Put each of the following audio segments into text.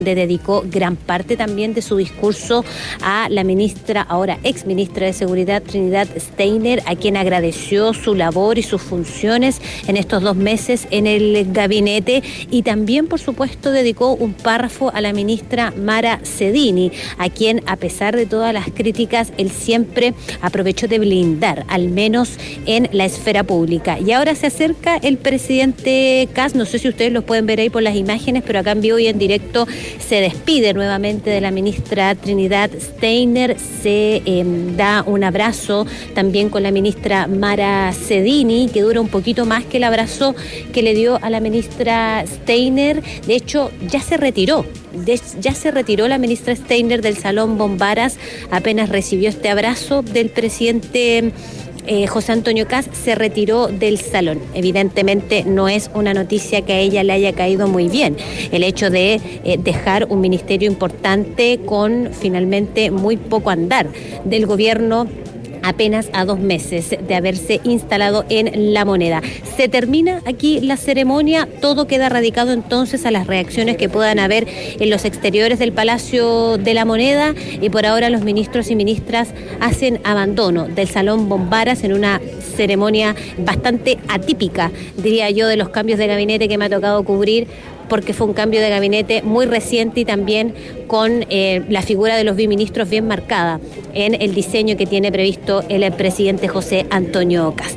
dedicó gran parte también de su discurso a la ministra, ahora ex ministra de Seguridad, Trinidad Steiner, a quien agradeció su labor y sus funciones en estos 2 meses en el gabinete, y también, por supuesto, dedicó un párrafo a la ministra Mara Cedini, a quien, a pesar de todas las críticas, él siempre aprovechó de blindar, al menos en la esfera pública. Y ahora se acerca el presidente Kast, no sé si ustedes lo pueden ver ahí por las imágenes, pero acá en vivo y en directo se despide nuevamente de la ministra Trinidad Steiner, se da un abrazo también con la ministra Mara Cedini, que dura un poquito más que el abrazo que le dio a la ministra Steiner. De hecho, ya se retiró la ministra Steiner del Salón Bombaras, apenas recibió este abrazo del presidente José Antonio Kast, se retiró del salón. Evidentemente no es una noticia que a ella le haya caído muy bien, el hecho de dejar un ministerio importante con finalmente muy poco andar del gobierno, apenas a 2 meses de haberse instalado en La Moneda. Se termina aquí la ceremonia, todo queda radicado entonces a las reacciones que puedan haber en los exteriores del Palacio de La Moneda, y por ahora los ministros y ministras hacen abandono del Salón Bombaras en una ceremonia bastante atípica, diría yo, de los cambios de gabinete que me ha tocado cubrir, porque fue un cambio de gabinete muy reciente y también con la figura de los biministros bien marcada en el diseño que tiene previsto el presidente José Antonio Kast.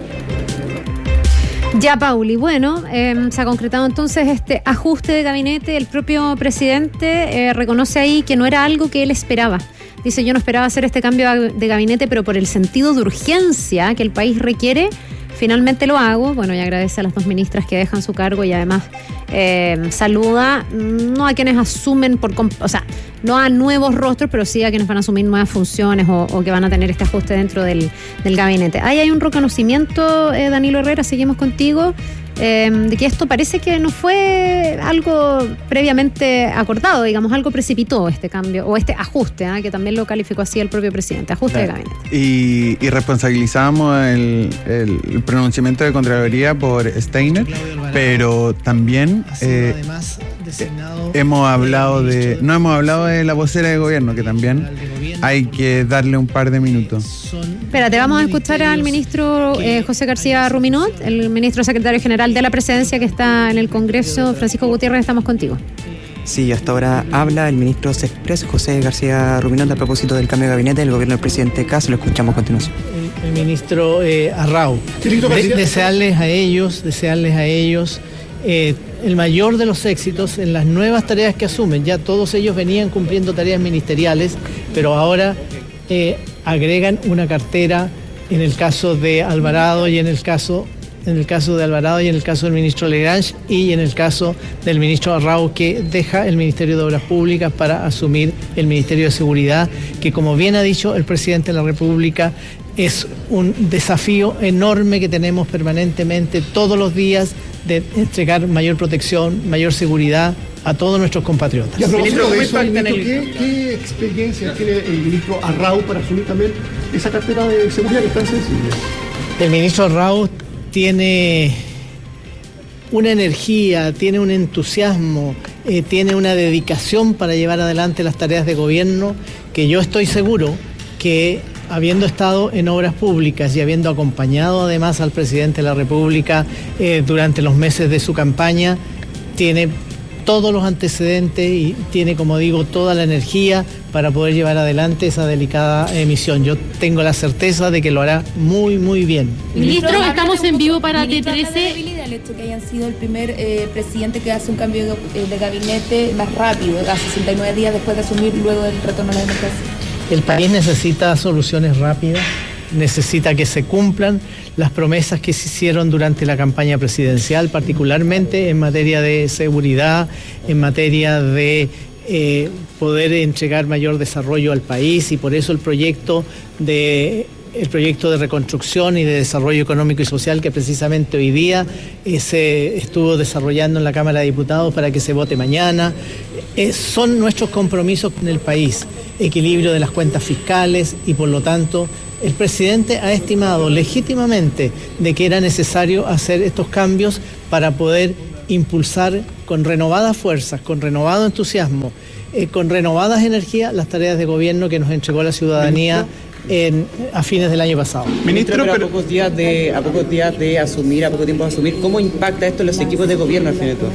Ya, Pauli, bueno, se ha concretado entonces este ajuste de gabinete. El propio presidente reconoce ahí que no era algo que él esperaba. Dice: yo no esperaba hacer este cambio de gabinete, pero por el sentido de urgencia que el país requiere, finalmente lo hago. Bueno, y agradece a las 2 ministras que dejan su cargo, y además saluda no a quienes asumen no a nuevos rostros, pero sí a quienes van a asumir nuevas funciones o que van a tener este ajuste dentro del gabinete. Ahí hay un reconocimiento, Danilo Herrera, seguimos contigo, de que esto parece que no fue algo previamente acordado, digamos, algo precipitó este cambio o este ajuste, que también lo calificó así el propio presidente, ajuste de gabinete. Y responsabilizamos el pronunciamiento de Contraloría por Steiner, pero también no hemos hablado de la vocera de gobierno, que también hay que darle un par de minutos. Espérate, vamos a escuchar al ministro José García Ruminot, el ministro secretario general de la Presidencia que está en el Congreso. Francisco Gutiérrez, estamos contigo. Sí, hasta ahora habla el ministro Sexpress, José García Ruminot, a propósito del cambio de gabinete del gobierno del presidente Kast. Lo escuchamos a continuación. El ministro Arrau, desearles a ellos el mayor de los éxitos en las nuevas tareas que asumen. Ya todos ellos venían cumpliendo tareas ministeriales, pero ahora agregan una cartera en el caso de Alvarado y en el caso del ministro Legrange y en el caso del ministro Arrau, que deja el Ministerio de Obras Públicas para asumir el Ministerio de Seguridad, que, como bien ha dicho el presidente de la República, es un desafío enorme que tenemos permanentemente todos los días, de entregar mayor protección, mayor seguridad a todos nuestros compatriotas. Y a propósito de eso, ¿qué experiencia tiene el ministro Arrau para asumir también esa cartera de seguridad que es tan sensible? El ministro Arrau tiene una energía, tiene un entusiasmo, tiene una dedicación para llevar adelante las tareas de gobierno, que yo estoy seguro que, habiendo estado en obras públicas y habiendo acompañado además al presidente de la República durante los meses de su campaña, tiene todos los antecedentes y tiene, como digo, toda la energía para poder llevar adelante esa delicada misión. Yo tengo la certeza de que lo hará muy, muy bien. Ministro, estamos en vivo para T13. El hecho que hayan sido el primer presidente que hace un cambio de gabinete más rápido, a 69 días después de asumir, luego del retorno a la democracia. El país necesita soluciones rápidas, necesita que se cumplan las promesas que se hicieron durante la campaña presidencial, particularmente en materia de seguridad, en materia de poder entregar mayor desarrollo al país, y por eso el proyecto de reconstrucción y de desarrollo económico y social que precisamente hoy día se estuvo desarrollando en la Cámara de Diputados para que se vote mañana, son nuestros compromisos con el país, equilibrio de las cuentas fiscales, y por lo tanto el presidente ha estimado legítimamente de que era necesario hacer estos cambios para poder impulsar con renovadas fuerzas, con renovado entusiasmo, con renovadas energías, las tareas de gobierno que nos entregó la ciudadanía a fines del año pasado. Ministro, pero a pocos días de asumir, a poco tiempo de asumir, ¿cómo impacta esto en los equipos de gobierno al fin de todo?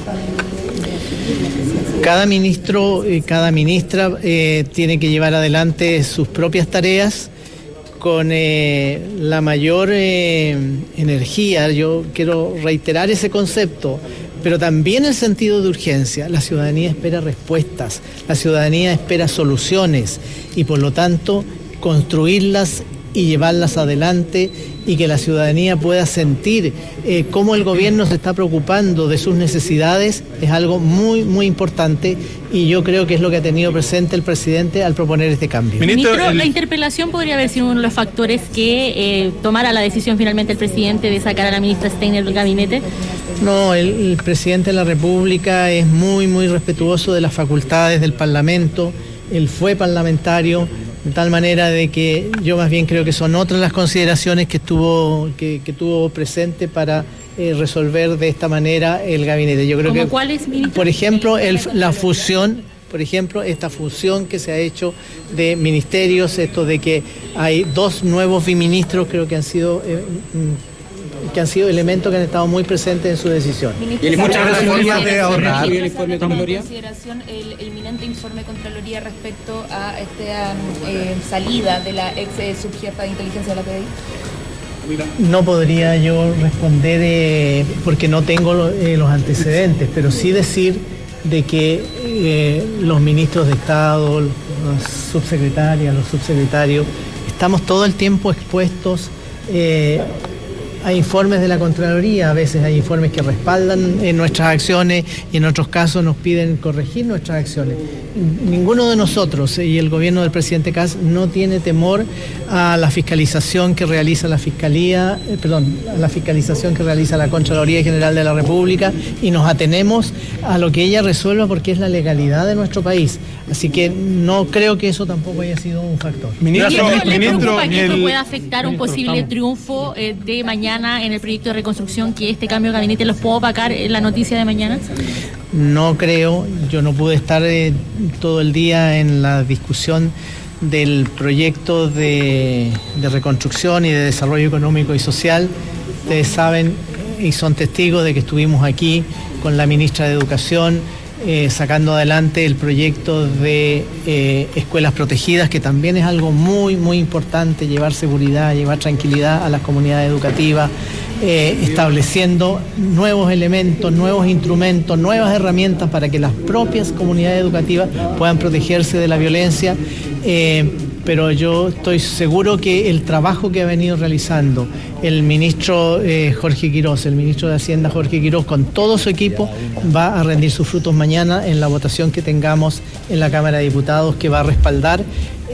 Cada ministro y cada ministra tiene que llevar adelante sus propias tareas con la mayor energía. Yo quiero reiterar ese concepto, pero también el sentido de urgencia. La ciudadanía espera respuestas, la ciudadanía espera soluciones y por lo tanto construirlas y llevarlas adelante y que la ciudadanía pueda sentir cómo el gobierno se está preocupando de sus necesidades es algo muy, muy importante y yo creo que es lo que ha tenido presente el presidente al proponer este cambio. Ministro, la interpelación podría haber sido uno de los factores que tomara la decisión finalmente el presidente de sacar a la ministra Steiner del gabinete. No, el presidente de la República es muy, muy respetuoso de las facultades del Parlamento, él fue parlamentario, de tal manera de que yo más bien creo que son otras las consideraciones que tuvo presente para resolver de esta manera el gabinete. Yo creo que, ¿cuáles, ministro? Por ejemplo, esta fusión que se ha hecho de ministerios, esto de que hay 2 nuevos biministros, creo que han sido elementos que han estado muy presentes en su decisión. Y muchas gracias de ahorrar. En consideración el inminente informe de Contraloría respecto a esta salida de la ex subjefa de inteligencia de la PDI. No podría yo responder porque no tengo los antecedentes, pero sí decir de que los ministros de Estado, las subsecretarias, los subsecretarios, estamos todo el tiempo expuestos hay informes de la Contraloría, a veces hay informes que respaldan nuestras acciones y en otros casos nos piden corregir nuestras acciones. Ninguno de nosotros y el gobierno del presidente Kast no tiene temor a la fiscalización que realiza la Fiscalía, a la fiscalización que realiza la Contraloría General de la República y nos atenemos a lo que ella resuelva porque es la legalidad de nuestro país. Así que no creo que eso tampoco haya sido un factor. Ministro, ¿le preocupa que esto pueda afectar un posible triunfo de mañana en el proyecto de reconstrucción, que este cambio de gabinete los pueda opacar en la noticia de mañana? No creo, yo no pude estar todo el día en la discusión del proyecto de reconstrucción y de desarrollo económico y social. Ustedes saben y son testigos de que estuvimos aquí con la ministra de Educación sacando adelante el proyecto de escuelas protegidas, que también es algo muy, muy importante, llevar seguridad, llevar tranquilidad a las comunidades educativas, estableciendo nuevos elementos, nuevos instrumentos, nuevas herramientas para que las propias comunidades educativas puedan protegerse de la violencia. Pero yo estoy seguro que el trabajo que ha venido realizando el ministro Jorge Quirós, el ministro de Hacienda Jorge Quirós, con todo su equipo, va a rendir sus frutos mañana en la votación que tengamos en la Cámara de Diputados, que va a respaldar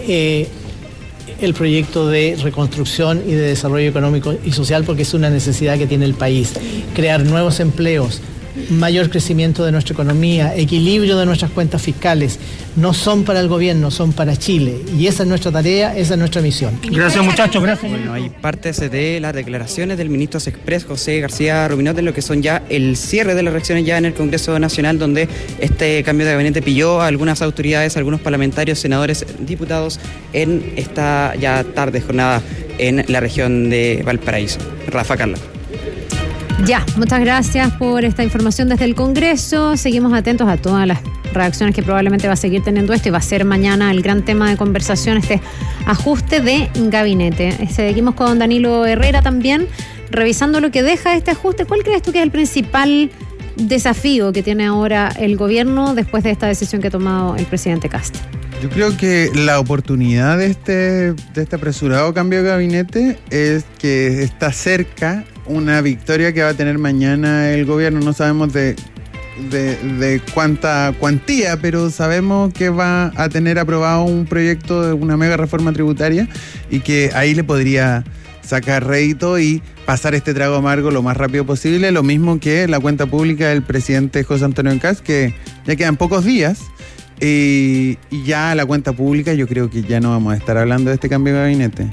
el proyecto de reconstrucción y de desarrollo económico y social, porque es una necesidad que tiene el país. Crear nuevos empleos, mayor crecimiento de nuestra economía, equilibrio de nuestras cuentas fiscales, no son para el gobierno, son para Chile. Y esa es nuestra tarea, esa es nuestra misión. Gracias, muchachos, gracias. Bueno, hay partes de las declaraciones del ministro Express José García Rubinot en lo que son ya el cierre de las reacciones ya en el Congreso Nacional, donde este cambio de gabinete pilló a algunas autoridades, a algunos parlamentarios, senadores, diputados en esta ya tarde jornada en la región de Valparaíso. Rafa, Carla. Ya, muchas gracias por esta información desde el Congreso. Seguimos atentos a todas las reacciones que probablemente va a seguir teniendo esto y va a ser mañana el gran tema de conversación, este ajuste de gabinete. Seguimos con Danilo Herrera también, revisando lo que deja este ajuste. ¿Cuál crees tú que es el principal desafío que tiene ahora el gobierno después de esta decisión que ha tomado el presidente Kast? Yo creo que la oportunidad de este apresurado cambio de gabinete es que está cerca una victoria que va a tener mañana el gobierno. No sabemos de cuánta cuantía, pero sabemos que va a tener aprobado un proyecto de una mega reforma tributaria y que ahí le podría sacar rédito y pasar este trago amargo lo más rápido posible, lo mismo que la cuenta pública del presidente José Antonio Kast, que ya quedan pocos días. Y ya la cuenta pública, yo creo que ya no vamos a estar hablando de este cambio de gabinete.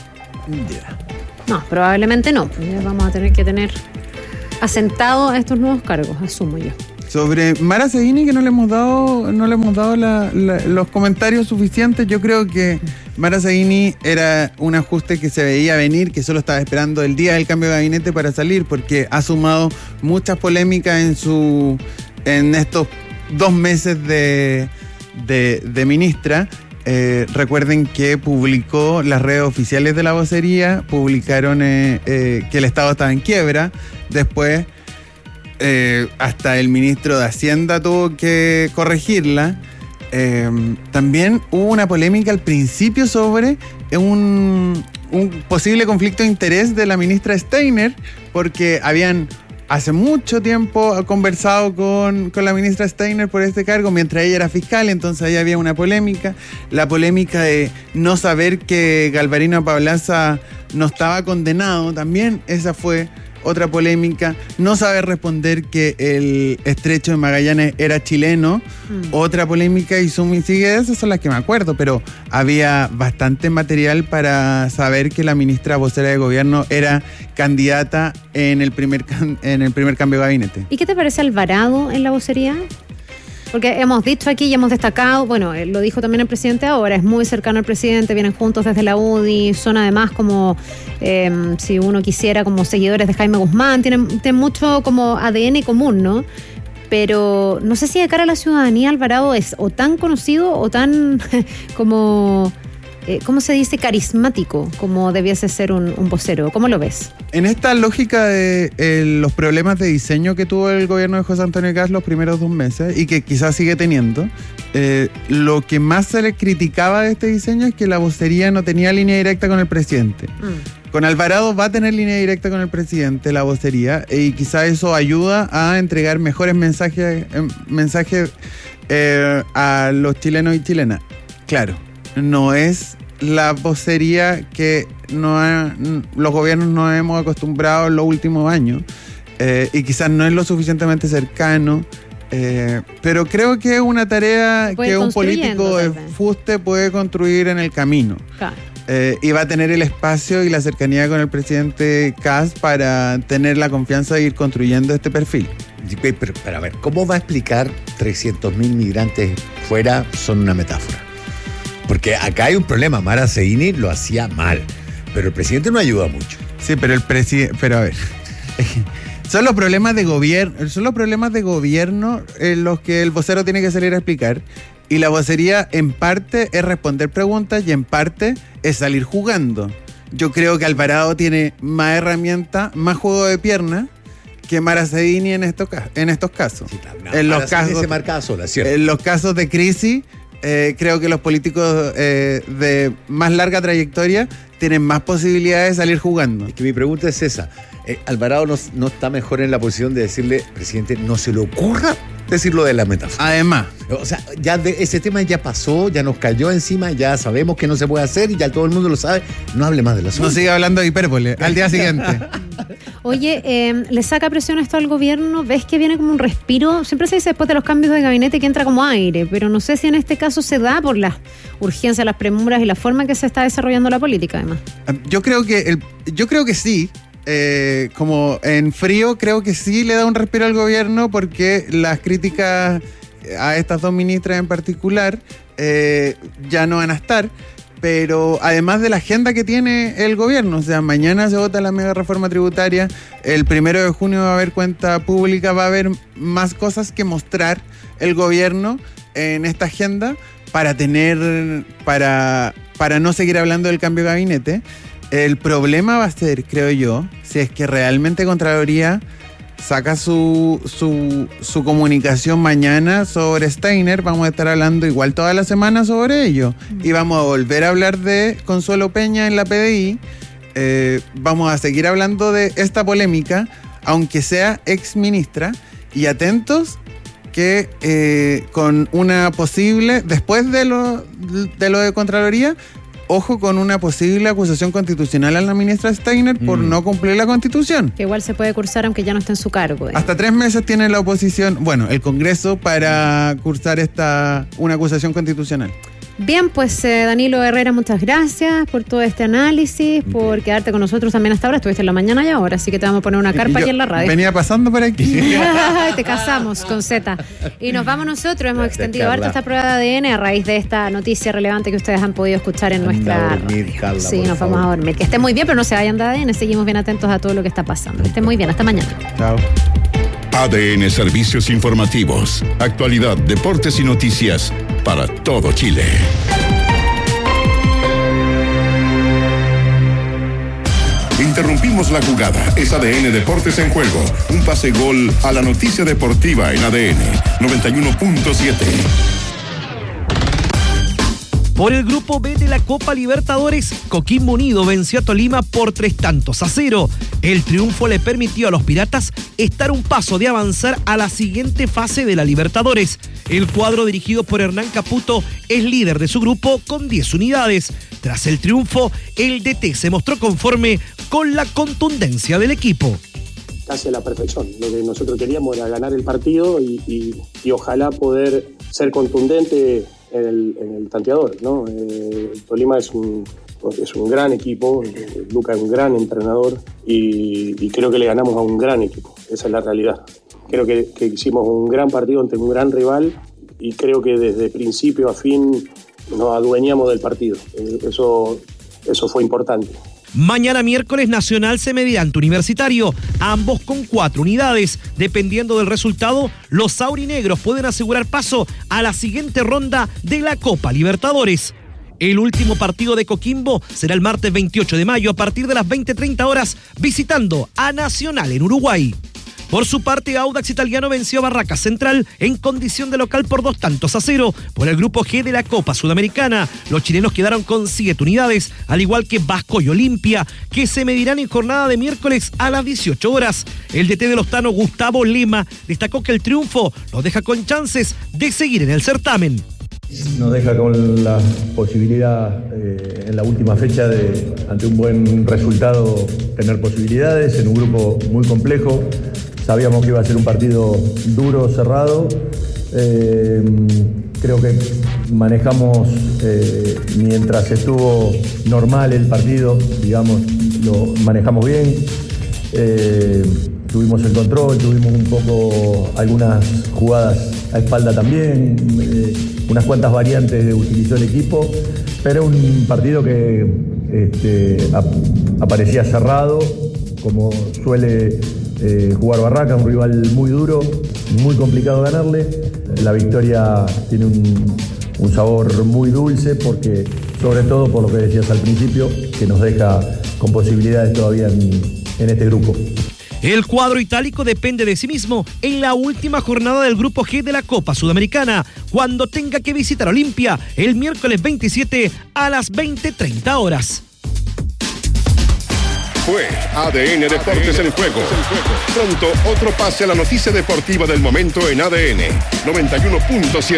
No, probablemente no. Pues vamos a tener que tener asentado a estos nuevos cargos, asumo yo. Sobre Mara Seguini, que no le hemos dado los comentarios suficientes. Yo creo que Mara Seguini era un ajuste que se veía venir, que solo estaba esperando el día del cambio de gabinete para salir, porque ha sumado muchas polémicas en estos 2 meses de ministra. Recuerden que publicó las redes oficiales de la vocería, publicaron que el Estado estaba en quiebra. Después hasta el ministro de Hacienda tuvo que corregirla. También hubo una polémica al principio sobre un posible conflicto de interés de la ministra Steiner, porque habían hace mucho tiempo conversado con la ministra Steiner por este cargo mientras ella era fiscal, entonces ahí había una polémica. La polémica de no saber que Galvarino Paulaza no estaba condenado, también esa fue otra polémica. No saber responder que el estrecho de Magallanes era chileno, otra polémica. Y sigue, esas son las que me acuerdo, pero había bastante material para saber que la ministra vocera de gobierno era candidata en el primer cambio de gabinete. ¿Y qué te parece Alvarado en la vocería? Porque hemos dicho aquí y hemos destacado, bueno, lo dijo también el presidente ahora, es muy cercano al presidente, vienen juntos desde la UDI, son además como, si uno quisiera, como seguidores de Jaime Guzmán, tienen mucho como ADN común, ¿no? Pero no sé si de cara a la ciudadanía Alvarado es o tan conocido o tan como... ¿cómo se dice? Carismático, como debiese ser un vocero. ¿Cómo lo ves? En esta lógica de los problemas de diseño que tuvo el gobierno de José Antonio Kast los primeros 2 meses y que quizás sigue teniendo, lo que más se le criticaba de este diseño es que la vocería no tenía línea directa con el presidente. Con Alvarado va a tener línea directa con el presidente, la vocería, y quizás eso ayuda a entregar mejores mensajes a los chilenos y chilenas. Claro, no es la vocería que los gobiernos nos hemos acostumbrado en los últimos años, y quizás no es lo suficientemente cercano, pero creo que es una tarea que un político de fuste puede construir en el camino. Claro. Y va a tener el espacio y la cercanía con el presidente Kast para tener la confianza de ir construyendo este perfil. Pero a ver, ¿cómo va a explicar 300.000 migrantes fuera? Son una metáfora. Porque acá hay un problema. Mara Seguini lo hacía mal, pero el presidente no ayuda mucho. Sí, pero pero a ver, son los problemas de gobierno en los que el vocero tiene que salir a explicar, y la vocería en parte es responder preguntas y en parte es salir jugando. Yo creo que Alvarado tiene más herramientas, más juego de pierna que Mara Seguini en estos casos. Sí, claro, en los casos se marca sola, ¿cierto? En los casos de crisis, creo que los políticos de más larga trayectoria tienen más posibilidades de salir jugando. Es que mi pregunta es esa. Alvarado no está mejor en la posición de decirle, presidente, no se le ocurra decirlo de la metáfora. Además. O sea, ya ese tema ya pasó, ya nos cayó encima, ya sabemos que no se puede hacer y ya todo el mundo lo sabe. No hable más del asunto. No siga hablando de hipérbole al día siguiente. Oye, ¿le saca presión esto al gobierno? ¿Ves que viene como un respiro? Siempre se dice después de los cambios de gabinete que entra como aire, pero no sé si en este caso se da por las urgencias, las premuras y la forma en que se está desarrollando la política, además. Yo creo que sí. Como en frío, creo que sí le da un respiro al gobierno, porque las críticas a estas 2 ministras en particular ya no van a estar. Pero además de la agenda que tiene el gobierno, o sea, mañana se vota la mega reforma tributaria, el 1 de junio va a haber cuenta pública, va a haber más cosas que mostrar el gobierno en esta agenda para no seguir hablando del cambio de gabinete. El problema va a ser, creo yo, si es que realmente Contraloría saca su comunicación mañana sobre Steiner. Vamos a estar hablando igual toda la semana sobre ello. Y vamos a volver a hablar de Consuelo Peña en la PDI. Vamos a seguir hablando de esta polémica, aunque sea ex ministra. Y atentos que con una posible, después de lo de Contraloría, ojo con una posible acusación constitucional a la ministra Steiner por no cumplir la Constitución. Que igual se puede cursar aunque ya no esté en su cargo. Hasta 3 meses tiene la oposición, el Congreso, para cursar una acusación constitucional. Bien, pues Danilo Herrera, muchas gracias por todo este análisis, por quedarte con nosotros también hasta ahora. Estuviste en la mañana y ahora, así que te vamos a poner una carpa aquí en la radio. Venía pasando por aquí. Te casamos con Z. Y nos vamos nosotros, hemos extendido harto esta prueba de ADN a raíz de esta noticia relevante que ustedes han podido escuchar en nuestra radio. Carla, sí, nos vamos a dormir. Que estén muy bien, pero no se vayan de ADN, seguimos bien atentos a todo lo que está pasando. Que estén muy bien, hasta mañana. Chao. ADN Servicios Informativos. Actualidad, deportes y noticias para todo Chile. Interrumpimos la jugada. Es ADN Deportes en juego. Un pase gol a la noticia deportiva en ADN 91.7. Por el grupo B de la Copa Libertadores, Coquimbo Unido venció a Tolima por 3-0. El triunfo le permitió a los Piratas estar un paso de avanzar a la siguiente fase de la Libertadores. El cuadro dirigido por Hernán Caputo es líder de su grupo con 10 unidades. Tras el triunfo, el DT se mostró conforme con la contundencia del equipo. Casi a la perfección. Lo que nosotros queríamos era ganar el partido y ojalá poder ser contundente en el tanteador, ¿no? Tolima es un gran equipo, Luca es un gran entrenador y creo que le ganamos a un gran equipo, esa es la realidad. Creo que hicimos un gran partido ante un gran rival y creo que desde principio a fin nos adueñamos del partido, eso fue importante. Mañana miércoles Nacional se medirá ante Universitario, ambos con 4 unidades. Dependiendo del resultado, los aurinegros pueden asegurar paso a la siguiente ronda de la Copa Libertadores. El último partido de Coquimbo será el martes 28 de mayo a partir de las 20:30 horas, visitando a Nacional en Uruguay. Por su parte, Audax Italiano venció a Barracas Central en condición de local por 2-0 por el grupo G de la Copa Sudamericana. Los chilenos quedaron con 7 unidades, al igual que Vasco y Olimpia, que se medirán en jornada de miércoles a las 18 horas. El DT de los Tanos, Gustavo Lema, destacó que el triunfo los deja con chances de seguir en el certamen. Nos deja con la posibilidad en la última fecha de, ante un buen resultado, tener posibilidades en un grupo muy complejo. Sabíamos que iba a ser un partido duro, cerrado. Creo que manejamos, mientras estuvo normal el partido, digamos, lo manejamos bien. Tuvimos el control, tuvimos un poco algunas jugadas a espalda también, unas cuantas variantes utilizó el equipo, pero un partido que aparecía cerrado, como suele jugar Barracas, un rival muy duro, muy complicado ganarle. La victoria tiene un sabor muy dulce, porque sobre todo por lo que decías al principio, que nos deja con posibilidades todavía en este grupo. El cuadro itálico depende de sí mismo en la última jornada del Grupo G de la Copa Sudamericana, cuando tenga que visitar Olimpia el miércoles 27 a las 20:30 horas. Fue ADN Deportes en juego. Pronto otro pase a la noticia deportiva del momento en ADN 91.7.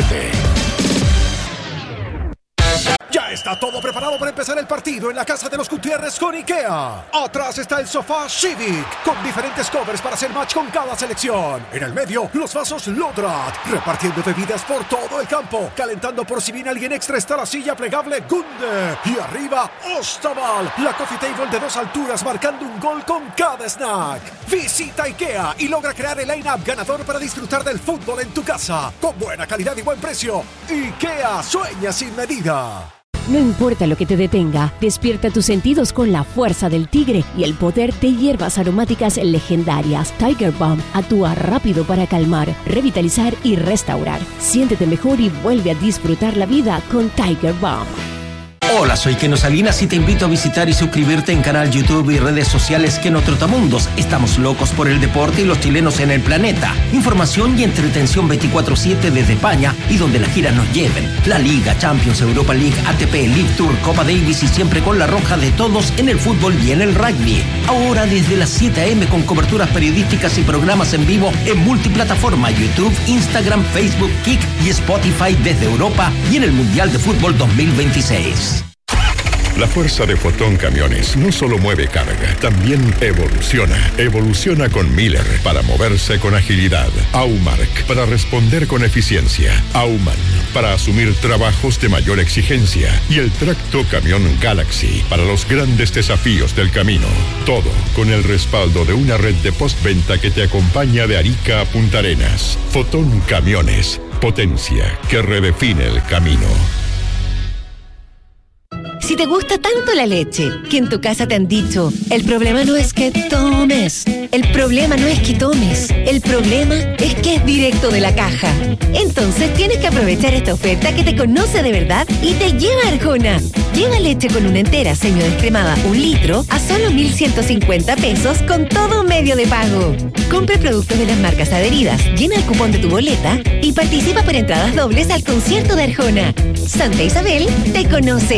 Ya está todo preparado para empezar el partido en la casa de los Gutiérrez con IKEA. Atrás está el sofá Civic, con diferentes covers para hacer match con cada selección. En el medio, los vasos Lodrat, repartiendo bebidas por todo el campo. Calentando por si viene alguien extra está la silla plegable Gunde. Y arriba, Ostaval, la coffee table de 2 alturas, marcando un gol con cada snack. Visita IKEA y logra crear el line-up ganador para disfrutar del fútbol en tu casa. Con buena calidad y buen precio. IKEA sueña sin medida. No importa lo que te detenga, despierta tus sentidos con la fuerza del tigre y el poder de hierbas aromáticas legendarias. Tiger Balm actúa rápido para calmar, revitalizar y restaurar. Siéntete mejor y vuelve a disfrutar la vida con Tiger Balm. Hola, soy Keno Salinas y te invito a visitar y suscribirte en canal YouTube y redes sociales Keno Trotamundos. Estamos locos por el deporte y los chilenos en el planeta. Información y entretención 24/7 desde España y donde las giras nos lleven. La Liga, Champions, Europa League, ATP, League Tour, Copa Davis y siempre con la roja de todos en el fútbol y en el rugby. Ahora desde las 7 a.m. con coberturas periodísticas y programas en vivo en multiplataforma YouTube, Instagram, Facebook, Kik y Spotify desde Europa y en el Mundial de Fútbol 2026. La fuerza de Fotón Camiones no solo mueve carga, también evoluciona. Evoluciona con Miller para moverse con agilidad. Aumark para responder con eficiencia. Auman, para asumir trabajos de mayor exigencia y el tracto camión Galaxy para los grandes desafíos del camino. Todo con el respaldo de una red de postventa que te acompaña de Arica a Punta Arenas. Fotón Camiones, potencia que redefine el camino. Si te gusta tanto la leche, que en tu casa te han dicho, el problema no es que tomes, el problema no es que tomes, el problema es que es directo de la caja. Entonces tienes que aprovechar esta oferta que te conoce de verdad y te lleva a Arjona. Lleva leche con una entera semidescremada 1 litro a solo 1.150 pesos con todo medio de pago. Compra productos de las marcas adheridas, llena el cupón de tu boleta y participa por entradas dobles al concierto de Arjona. Santa Isabel te conoce.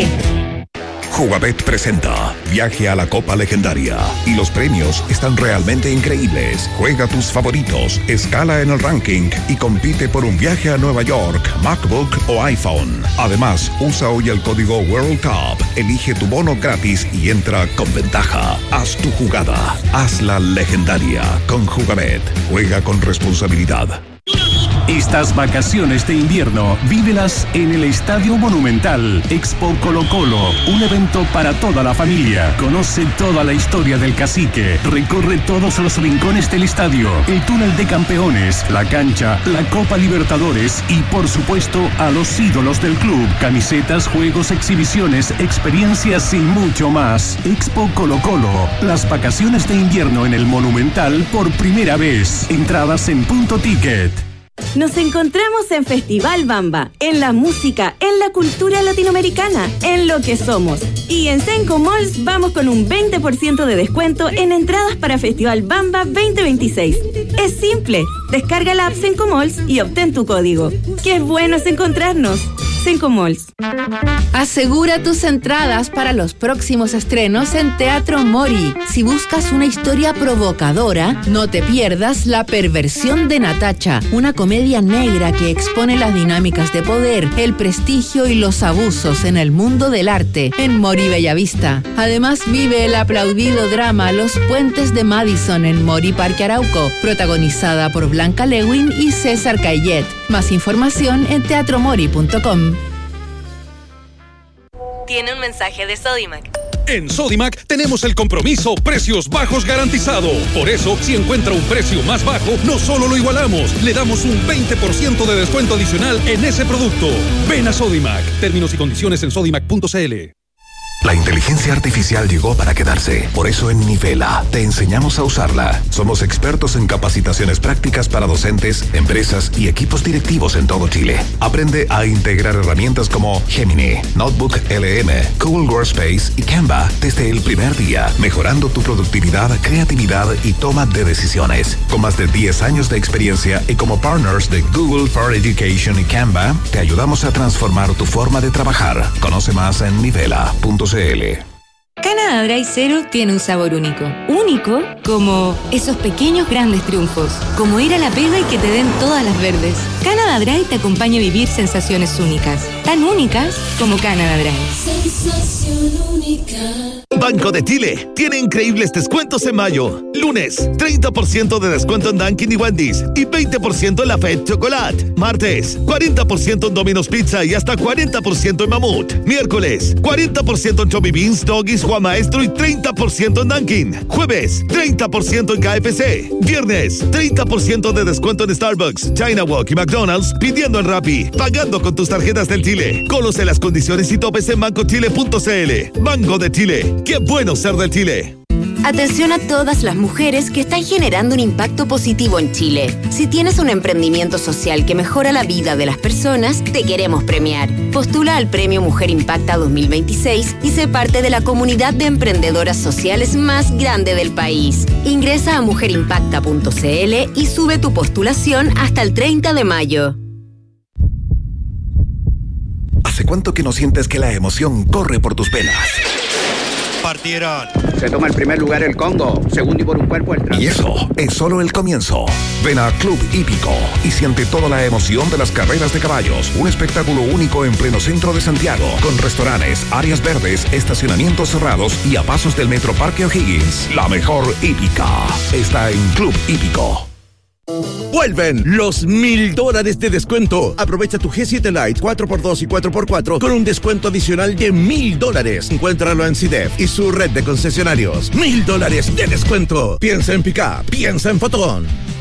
Jugabet presenta Viaje a la Copa Legendaria y los premios están realmente increíbles. Juega tus favoritos, escala en el ranking y compite por un viaje a Nueva York, MacBook o iPhone. Además, usa hoy el código World Cup, elige tu bono gratis y entra con ventaja. Haz tu jugada, hazla legendaria con Jugabet. Juega con responsabilidad. Estas vacaciones de invierno, vívelas en el Estadio Monumental. Expo Colo Colo, un evento para toda la familia. Conoce toda la historia del Cacique. Recorre todos los rincones del estadio, el túnel de campeones, la cancha, la Copa Libertadores y, por supuesto, a los ídolos del club. Camisetas, juegos, exhibiciones, experiencias y mucho más. Expo Colo Colo, las vacaciones de invierno en el Monumental por primera vez. Entradas en Punto Ticket. Nos encontramos en Festival Bamba, en la música, en la cultura latinoamericana, en lo que somos. Y en Senco Malls vamos con un 20% de descuento en entradas para Festival Bamba 2026. Es simple, descarga la app Senco Malls y obtén tu código. ¡Qué bueno es encontrarnos! Senco Malls. Asegura tus entradas para los próximos estrenos en Teatro Mori. Si buscas una historia provocadora, no te pierdas La Perversión de Natacha, una comedia negra que expone las dinámicas de poder, el prestigio y los abusos en el mundo del arte en Mori Bellavista. Además, vive el aplaudido drama Los Puentes de Madison en Mori Parque Arauco, protagonizada por Blanca Lewin y César Caillet. Más información en teatromori.com. Tiene un mensaje de Sodimac. En Sodimac tenemos el compromiso precios bajos garantizado. Por eso, si encuentra un precio más bajo, no solo lo igualamos, le damos un 20% de descuento adicional en ese producto. Ven a Sodimac. Términos y condiciones en sodimac.cl. La inteligencia artificial llegó para quedarse. Por eso en Nivela te enseñamos a usarla. Somos expertos en capacitaciones prácticas para docentes, empresas y equipos directivos en todo Chile. Aprende a integrar herramientas como Gemini, Notebook LM, Google Workspace y Canva desde el primer día, mejorando tu productividad, creatividad y toma de decisiones. Con más de 10 años de experiencia y como partners de Google for Education y Canva, te ayudamos a transformar tu forma de trabajar. Conoce más en nivela.cl. Canada Dry Zero tiene un sabor único. Único como esos pequeños grandes triunfos. Como ir a la pega y que te den todas las verdes. Canada Dry te acompaña a vivir sensaciones únicas. Tan únicas como Canada Dry. Sensación única. Banco de Chile tiene increíbles descuentos en mayo. Lunes, 30% de descuento en Dunkin' y Wendy's y 20% en Lafayette Chocolate. Martes, 40% en Domino's Pizza y hasta 40% en Mamut. Miércoles, 40% en Chubby Beans, Doggies, Juan Maestro y 30% en Dunkin'. Jueves, 30% en KFC. Viernes, 30% de descuento en Starbucks, China Walk y McDonald's pidiendo en Rappi, pagando con tus tarjetas del Chile. Conoce las condiciones y topes en bancochile.cl. Banco de Chile. ¡Qué bueno ser del Chile! Atención a todas las mujeres que están generando un impacto positivo en Chile. Si tienes un emprendimiento social que mejora la vida de las personas, te queremos premiar. Postula al Premio Mujer Impacta 2026 y sé parte de la comunidad de emprendedoras sociales más grande del país. Ingresa a mujerimpacta.cl y sube tu postulación hasta el 30 de mayo. ¿Hace cuánto que no sientes que la emoción corre por tus venas? Partieron. Se toma el primer lugar el Congo, segundo y por un cuerpo el Trans. Y eso es solo el comienzo. Ven a Club Hípico y siente toda la emoción de las carreras de caballos. Un espectáculo único en pleno centro de Santiago, con restaurantes, áreas verdes, estacionamientos cerrados y a pasos del Metro Parque O'Higgins. La mejor hípica está en Club Hípico. Vuelven los $1,000 de descuento. Aprovecha tu G7 Lite 4x2 y 4x4 con un descuento adicional de $1,000. Encuéntralo en CIDEF y su red de concesionarios. $1,000 de descuento. Piensa en Pickup, piensa en Fotón.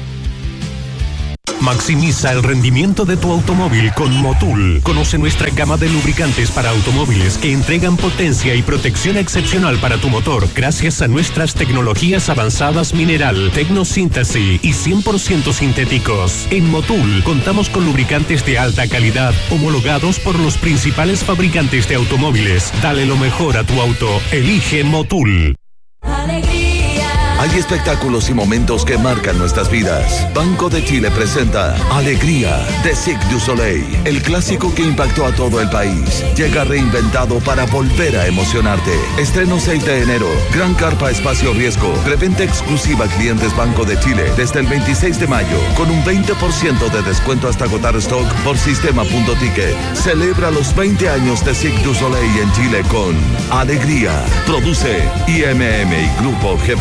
Maximiza el rendimiento de tu automóvil con Motul. Conoce nuestra gama de lubricantes para automóviles que entregan potencia y protección excepcional para tu motor gracias a nuestras tecnologías avanzadas mineral, tecnosíntesis y 100% sintéticos. En Motul contamos con lubricantes de alta calidad homologados por los principales fabricantes de automóviles. Dale lo mejor a tu auto. Elige Motul. Hay espectáculos y momentos que marcan nuestras vidas. Banco de Chile presenta Alegría de Cirque du Soleil, el clásico que impactó a todo el país. Llega reinventado para volver a emocionarte. Estreno 6 de enero. Gran carpa espacio riesgo. Preventa exclusiva a clientes Banco de Chile desde el 26 de mayo con un 20% de descuento hasta agotar stock por sistema.ticket. Celebra los 20 años de Cirque du Soleil en Chile con Alegría. Produce IMM y Grupo GB.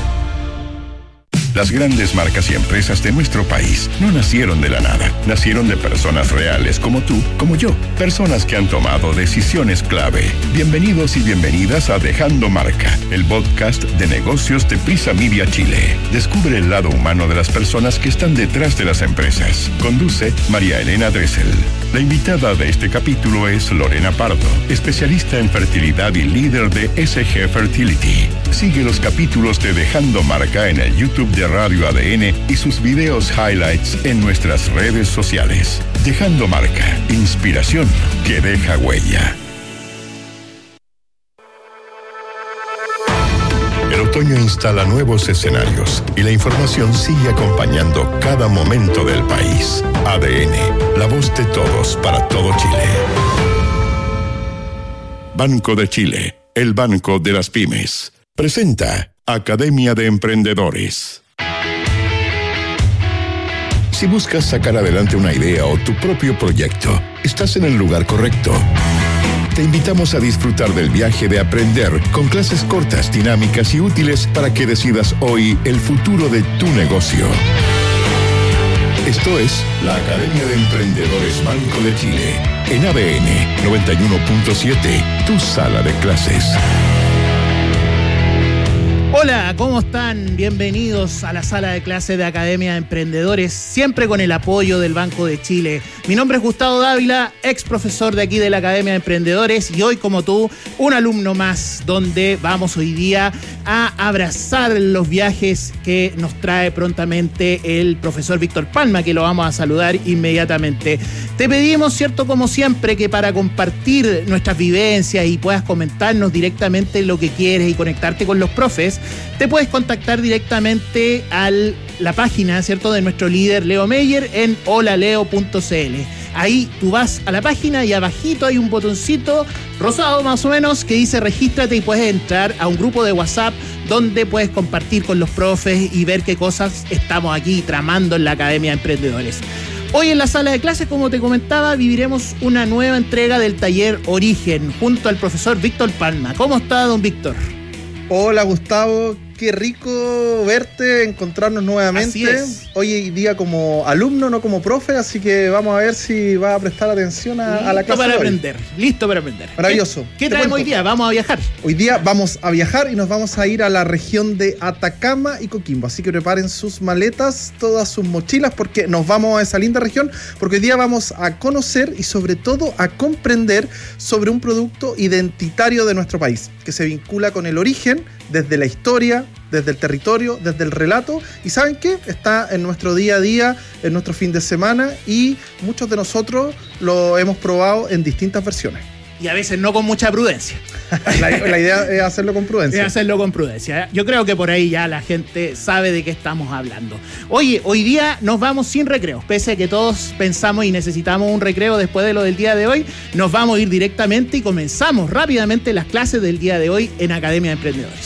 Las grandes marcas y empresas de nuestro país no nacieron de la nada. Nacieron de personas reales como tú, como yo. Personas que han tomado decisiones clave. Bienvenidos y bienvenidas a Dejando Marca, el podcast de negocios de Prisa Media Chile. Descubre el lado humano de las personas que están detrás de las empresas. Conduce María Elena Dressel. La invitada de este capítulo es Lorena Pardo, especialista en fertilidad y líder de SG Fertility. Sigue los capítulos de Dejando Marca en el YouTube de Radio ADN y sus videos highlights en nuestras redes sociales. Dejando Marca, inspiración que deja huella. El otoño instala nuevos escenarios y la información sigue acompañando cada momento del país. ADN, la voz de todos para todo Chile. Banco de Chile, el banco de las pymes. Presenta Academia de Emprendedores. Si buscas sacar adelante una idea o tu propio proyecto, estás en el lugar correcto. Te invitamos a disfrutar del viaje de aprender con clases cortas, dinámicas y útiles para que decidas hoy el futuro de tu negocio. Esto es la Academia de Emprendedores Banco de Chile en ADN 91.7, tu sala de clases. Hola, ¿cómo están? Bienvenidos a la sala de clases de Academia de Emprendedores, siempre con el apoyo del Banco de Chile. Mi nombre es Gustavo Dávila, ex profesor de aquí de la Academia de Emprendedores, y hoy, como tú, un alumno más, donde vamos hoy día a abrazar los viajes que nos trae prontamente el profesor Víctor Palma, que lo vamos a saludar inmediatamente. Te pedimos, cierto, como siempre, que para compartir nuestras vivencias y puedas comentarnos directamente lo que quieres y conectarte con los profes, te puedes contactar directamente a la página, ¿cierto?, de nuestro líder Leo Meyer en holaleo.cl. Ahí tú vas a la página y abajito hay un botoncito rosado más o menos que dice regístrate, y puedes entrar a un grupo de WhatsApp donde puedes compartir con los profes y ver qué cosas estamos aquí tramando en la Academia de Emprendedores. Hoy en la sala de clases, como te comentaba, viviremos una nueva entrega del taller Origen junto al profesor Víctor Palma. ¿Cómo está, don Víctor? Hola, Gustavo, qué rico verte, encontrarnos nuevamente. Así es. Hoy día como alumno, no como profe, así que vamos a ver si vas a prestar atención a la clase. Listo para aprender. Maravilloso. ¿Qué traemos hoy día? Vamos a viajar. Hoy día vamos a viajar y nos vamos a ir a la región de Atacama y Coquimbo. Así que preparen sus maletas, todas sus mochilas, porque nos vamos a esa linda región, porque hoy día vamos a conocer y sobre todo a comprender sobre un producto identitario de nuestro país, que se vincula con el origen, desde la historia, desde el territorio, desde el relato, y ¿saben qué? Está en nuestro día a día, en nuestro fin de semana, y muchos de nosotros lo hemos probado en distintas versiones. Y a veces no con mucha prudencia. La idea es hacerlo con prudencia. Es hacerlo con prudencia. Yo creo que por ahí ya la gente sabe de qué estamos hablando. Oye, hoy día nos vamos sin recreos. Pese a que todos pensamos y necesitamos un recreo después de lo del día de hoy, nos vamos a ir directamente y comenzamos rápidamente las clases del día de hoy en Academia de Emprendedores.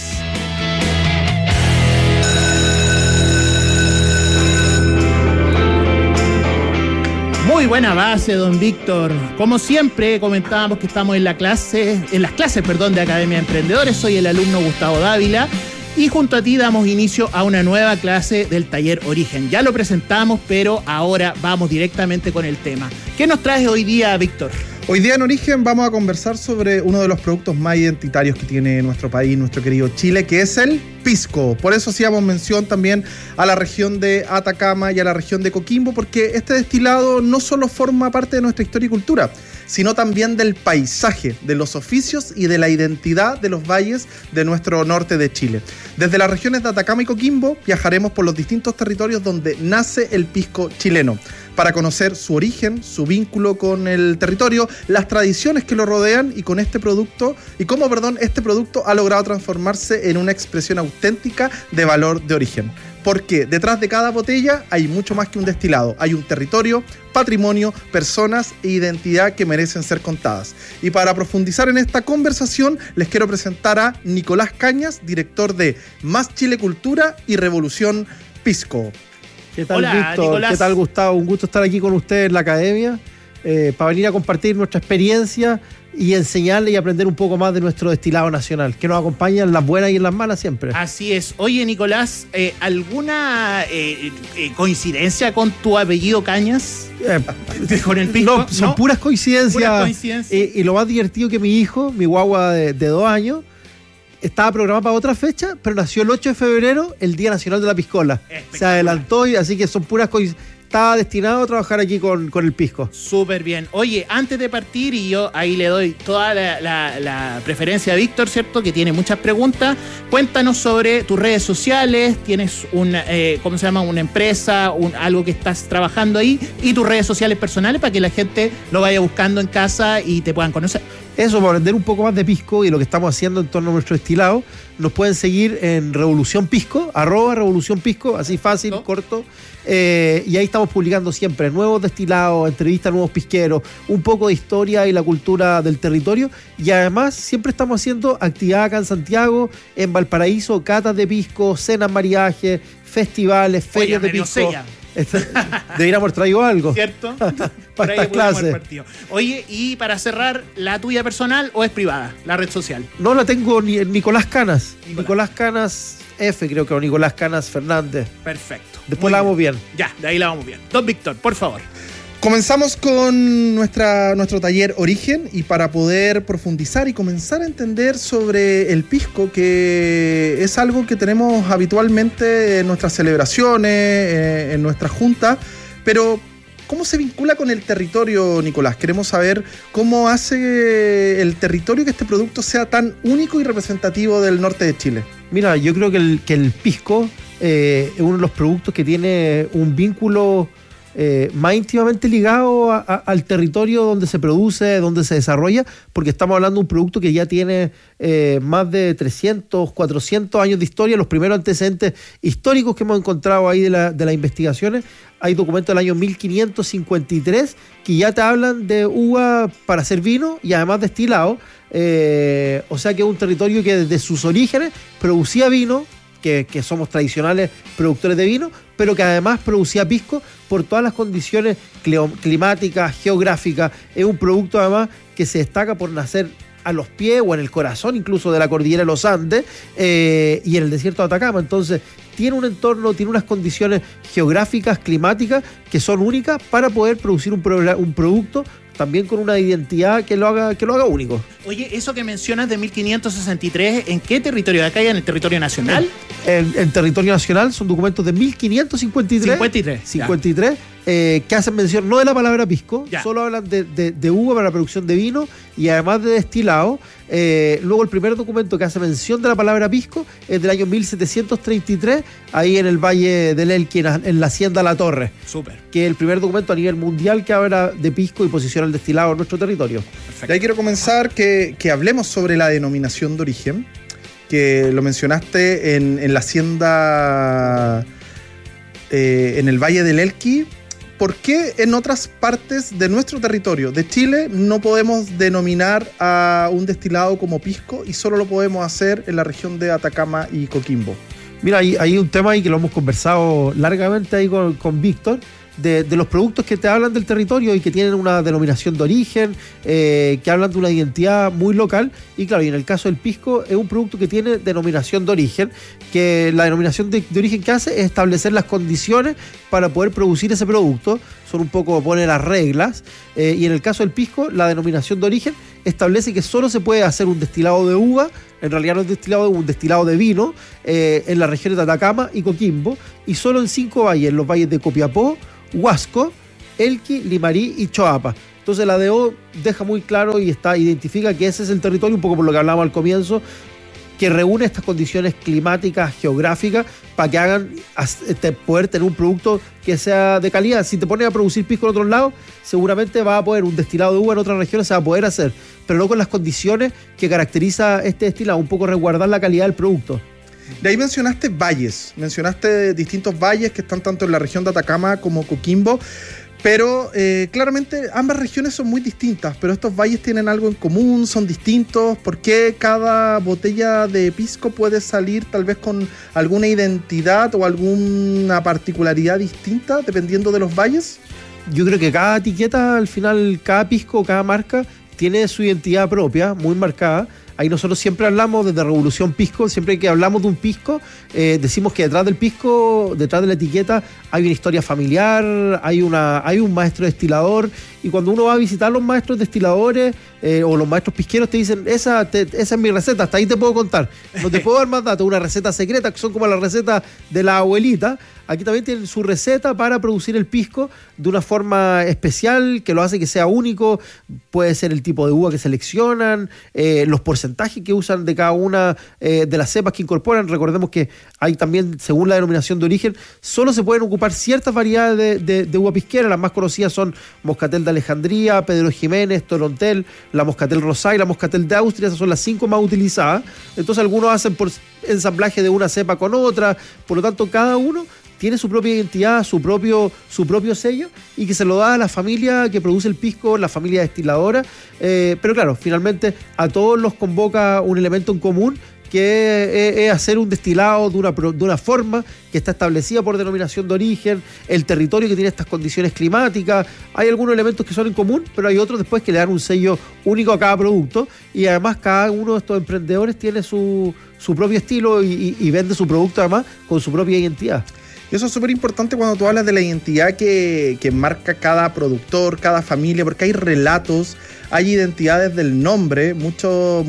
Muy buena base, don Víctor. Como siempre, comentábamos que estamos en las clases de Academia de Emprendedores. Soy el alumno Gustavo Dávila. Y junto a ti damos inicio a una nueva clase del taller Origen. Ya lo presentamos, pero ahora vamos directamente con el tema. ¿Qué nos traes hoy día, Víctor? Hoy día en Origen vamos a conversar sobre uno de los productos más identitarios que tiene nuestro país, nuestro querido Chile, que es el pisco. Por eso hacíamos mención también a la región de Atacama y a la región de Coquimbo, porque este destilado no solo forma parte de nuestra historia y cultura, sino también del paisaje, de los oficios y de la identidad de los valles de nuestro norte de Chile. Desde las regiones de Atacama y Coquimbo viajaremos por los distintos territorios donde nace el pisco chileno, para conocer su origen, su vínculo con el territorio, las tradiciones que lo rodean y con este producto, este producto ha logrado transformarse en una expresión auténtica de valor de origen. Porque detrás de cada botella hay mucho más que un destilado, hay un territorio, patrimonio, personas e identidad que merecen ser contadas. Y para profundizar en esta conversación, les quiero presentar a Nicolás Cañas, director de Más Chile Cultura y Revolución Pisco. ¿Qué tal, Hola, Víctor? Nicolás. ¿Qué tal, Gustavo? Un gusto estar aquí con ustedes en la academia para venir a compartir nuestra experiencia y enseñarle y aprender un poco más de nuestro destilado nacional, que nos acompaña en las buenas y en las malas siempre. Así es. Oye, Nicolás, ¿alguna coincidencia con tu apellido Cañas? ¿Con el pisco? No, son puras coincidencias. Y lo más divertido que mi hijo, mi guagua de 2 años, estaba programado para otra fecha, pero nació el 8 de febrero, el Día Nacional de la Piscola. Se adelantó, y así que son puras coincidencias. Estaba destinado a trabajar aquí con el pisco. Súper bien. Oye, antes de partir, y yo ahí le doy toda la preferencia a Víctor, ¿cierto? Que tiene muchas preguntas. Cuéntanos sobre tus redes sociales. Tienes una empresa, algo que estás trabajando ahí, y tus redes sociales personales para que la gente lo vaya buscando en casa y te puedan conocer. Eso, para aprender un poco más de pisco y lo que estamos haciendo en torno a nuestro destilado, nos pueden seguir en Revolución Pisco, @Revolución Pisco, así fácil, corto. Y ahí estamos publicando siempre nuevos destilados, entrevistas a nuevos pisqueros, un poco de historia y la cultura del territorio. Y además siempre estamos haciendo actividad acá en Santiago, en Valparaíso, catas de pisco, cenas, mariajes, festivales, ferias de pisco. Deberíamos haber traído algo. ¿Cierto? Para estas clases. Oye, y para cerrar, ¿la tuya personal o es privada, la red social? No la tengo ni en Nicolás Canas. Nicolás Canas F, creo que, o Nicolás Canas Fernández. Perfecto. Después la vamos bien. Ya, de ahí la vamos bien. Don Víctor, por favor. Comenzamos con nuestro taller Origen, y para poder profundizar y comenzar a entender sobre el pisco, que es algo que tenemos habitualmente en nuestras celebraciones, en nuestras juntas, pero ¿cómo se vincula con el territorio, Nicolás? Queremos saber cómo hace el territorio que este producto sea tan único y representativo del norte de Chile. Mira, yo creo que el pisco es uno de los productos que tiene un vínculo más íntimamente ligado al territorio donde se produce, donde se desarrolla, porque estamos hablando de un producto que ya tiene más de 300, 400 años de historia. Los primeros antecedentes históricos que hemos encontrado ahí de las investigaciones, hay documentos del año 1553 que ya te hablan de uva para hacer vino y además destilado. O sea que es un territorio que desde sus orígenes producía vino, que somos tradicionales productores de vino, pero que además producía pisco por todas las condiciones climáticas, geográficas. Es un producto además que se destaca por nacer a los pies o en el corazón incluso de la cordillera de los Andes y en el desierto de Atacama. Entonces tiene un entorno, tiene unas condiciones geográficas, climáticas que son únicas para poder producir un producto también con una identidad que lo haga único. Oye, eso que mencionas de 1563, ¿en qué territorio? ¿De acá y en el territorio nacional? En territorio nacional son documentos de 1553. 53, que hacen mención no de la palabra pisco, solo hablan de uva para la producción de vino y además de destilado. Luego el primer documento que hace mención de la palabra pisco es del año 1733, ahí en el Valle del Elqui, en la Hacienda La Torre. Súper. Que es el primer documento a nivel mundial que habla de pisco y posiciona el destilado en nuestro territorio. Perfecto. Y ahí quiero comenzar que hablemos sobre la denominación de origen, que lo mencionaste en la Hacienda, en el Valle del Elqui. ¿Por qué en otras partes de nuestro territorio, de Chile, no podemos denominar a un destilado como pisco y solo lo podemos hacer en la región de Atacama y Coquimbo? Mira, hay un tema ahí que lo hemos conversado largamente ahí con Víctor, de los productos que te hablan del territorio y que tienen una denominación de origen, que hablan de una identidad muy local. Y claro, y en el caso del pisco es un producto que tiene denominación de origen, que la denominación de origen que hace es establecer las condiciones para poder producir ese producto. Son un poco, pone las reglas, y en el caso del pisco, la denominación de origen establece que solo se puede hacer un destilado de uva, en realidad no es destilado, un destilado de vino, en las regiones de Atacama y Coquimbo, y solo en 5 valles, los valles de Copiapó, Huasco, Elqui, Limarí y Choapa. Entonces la DO deja muy claro y identifica que ese es el territorio, un poco por lo que hablábamos al comienzo, que reúne estas condiciones climáticas, geográficas, para que hagan poder tener un producto que sea de calidad. Si te pones a producir pisco en otros lados, seguramente va a poder, un destilado de uva en otras regiones se va a poder hacer, pero no con las condiciones que caracteriza este destilado, un poco resguardar la calidad del producto. De ahí mencionaste valles, mencionaste distintos valles que están tanto en la región de Atacama como Coquimbo, pero claramente ambas regiones son muy distintas, pero estos valles tienen algo en común, son distintos. ¿Por qué cada botella de pisco puede salir tal vez con alguna identidad o alguna particularidad distinta dependiendo de los valles? Yo creo que cada etiqueta, al final, cada pisco, cada marca tiene su identidad propia, muy marcada. Ahí nosotros siempre hablamos desde Revolución Pisco, siempre que hablamos de un pisco, decimos que detrás del pisco, detrás de la etiqueta, hay una historia familiar, hay un maestro destilador, y cuando uno va a visitar los maestros destiladores o los maestros pisqueros te dicen, esa es mi receta, hasta ahí te puedo contar, no te puedo dar más datos, una receta secreta, que son como las recetas de la abuelita. Aquí también tienen su receta para producir el pisco de una forma especial, que lo hace que sea único. Puede ser el tipo de uva que seleccionan, los porcentajes que usan de cada una de las cepas que incorporan. Recordemos que hay también, según la denominación de origen, solo se pueden ocupar ciertas variedades de uva pisquera. Las más conocidas son Moscatel de Alejandría, Pedro Jiménez, Torontel, la Moscatel Rosá y la Moscatel de Austria. Esas son las 5 más utilizadas. Entonces algunos hacen por ensamblaje de una cepa con otra. Por lo tanto, cada uno tiene su propia identidad, su propio sello, y que se lo da a la familia que produce el pisco, la familia destiladora. Pero claro, finalmente a todos los convoca un elemento en común, que es hacer un destilado de una forma que está establecida por denominación de origen, el territorio que tiene estas condiciones climáticas. Hay algunos elementos que son en común, pero hay otros después que le dan un sello único a cada producto, y además cada uno de estos emprendedores tiene su propio estilo y vende su producto además con su propia identidad. Y eso es súper importante cuando tú hablas de la identidad que marca cada productor, cada familia, porque hay relatos, hay identidades del nombre. Muchos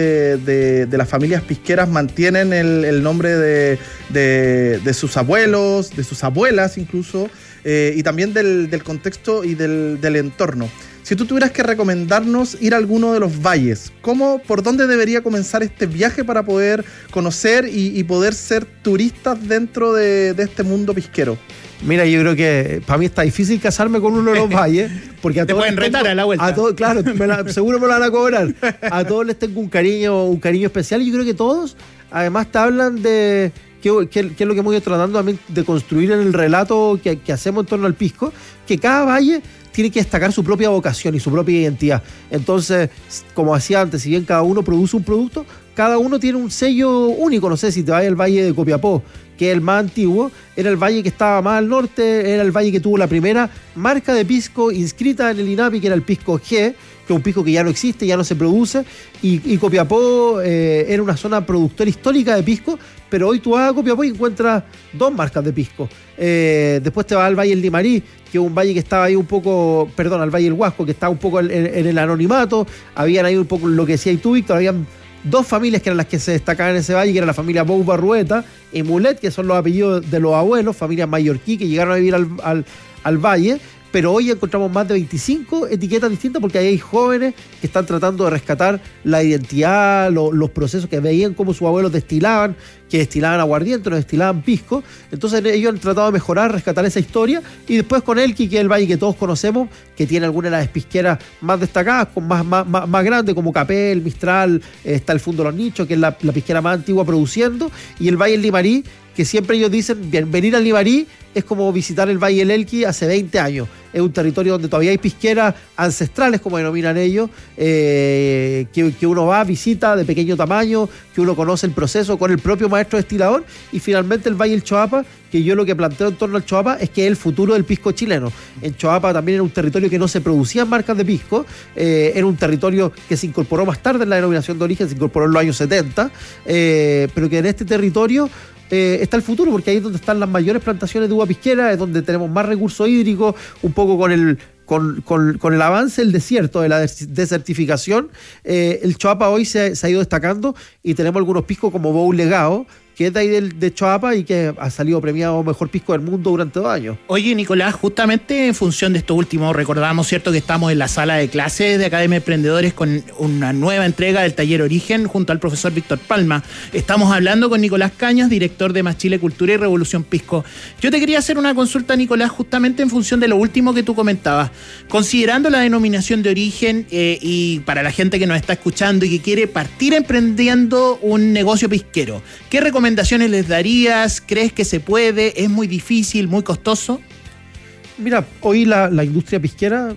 de las familias pisqueras mantienen el nombre de sus abuelos, de sus abuelas incluso, y también del contexto y del entorno. Si tú tuvieras que recomendarnos ir a alguno de los valles, ¿por dónde debería comenzar este viaje para poder conocer y poder ser turistas dentro de este mundo pisquero? Mira, yo creo que para mí está difícil casarme con uno de los valles, porque a todos pueden retar a la vuelta. Claro, seguro me la van a cobrar. A todos les tengo un cariño especial, y yo creo que todos además te hablan de que es lo que hemos ido tratando también de construir en el relato que hacemos en torno al pisco, que cada valle tiene que destacar su propia vocación y su propia identidad. Entonces, como decía antes, si bien cada uno produce un producto, cada uno tiene un sello único. No sé, si te vas al valle de Copiapó, que es el más antiguo, era el valle que estaba más al norte, era el valle que tuvo la primera marca de pisco inscrita en el INAPI, que era el pisco G, que es un pisco que ya no existe, ya no se produce, y Copiapó era una zona productora histórica de pisco, pero hoy tú vas a Copiapó y encuentras 2 marcas de pisco. Después te vas al Valle del Limarí, que es un valle que estaba ahí un poco, al Valle del Huasco, que estaba un poco en el anonimato. Habían ahí un poco lo que decías tú, Víctor, habían 2 familias que eran las que se destacaban en ese valle, que era la familia Bou Barrueta y Mulet, que son los apellidos de los abuelos, familia mallorquí, que llegaron a vivir al valle. Pero hoy encontramos más de 25 etiquetas distintas, porque ahí hay jóvenes que están tratando de rescatar la identidad, los procesos, que veían cómo sus abuelos destilaban, que destilaban aguardiente, no destilaban pisco. Entonces ellos han tratado de mejorar, rescatar esa historia. Y después con Elqui, que es el valle que todos conocemos, que tiene algunas de las pisqueras más destacadas, con más grandes, como Capel, Mistral, está el Fundo Los Nichos, que es la pisquera más antigua produciendo, y el Valle del Limarí, que siempre ellos dicen, bien, venir al Limarí es como visitar el Valle del Elqui hace 20 años. Es un territorio donde todavía hay pisqueras ancestrales, como denominan ellos, que uno va, visita de pequeño tamaño, que uno conoce el proceso con el propio maestro destilador, y finalmente el Valle del Choapa, que yo lo que planteo en torno al Choapa es que es el futuro del pisco chileno. En Choapa también era un territorio que no se producían marcas de pisco, era un territorio que se incorporó más tarde en la denominación de origen, se incorporó en los años 70, pero que en este territorio está el futuro, porque ahí es donde están las mayores plantaciones de uva pisquera, es donde tenemos más recursos hídricos, un poco con el avance del desierto, de la desertificación. El Choapa hoy se ha ido destacando y tenemos algunos piscos como Bow Legado, que es de ahí de Choapa y que ha salido premiado mejor pisco del mundo durante 2 años. Oye, Nicolás, justamente en función de esto último, recordamos, ¿cierto?, que estamos en la sala de clases de Academia de Emprendedores con una nueva entrega del taller Origen junto al profesor Víctor Palma. Estamos hablando con Nicolás Cañas, director de Más Chile Cultura y Revolución Pisco. Yo te quería hacer una consulta, Nicolás, justamente en función de lo último que tú comentabas. Considerando la denominación de origen y para la gente que nos está escuchando y que quiere partir emprendiendo un negocio pisquero, ¿qué recomendaciones les darías? ¿Crees que se puede? ¿Es muy difícil, muy costoso? Mira, hoy la industria pisquera,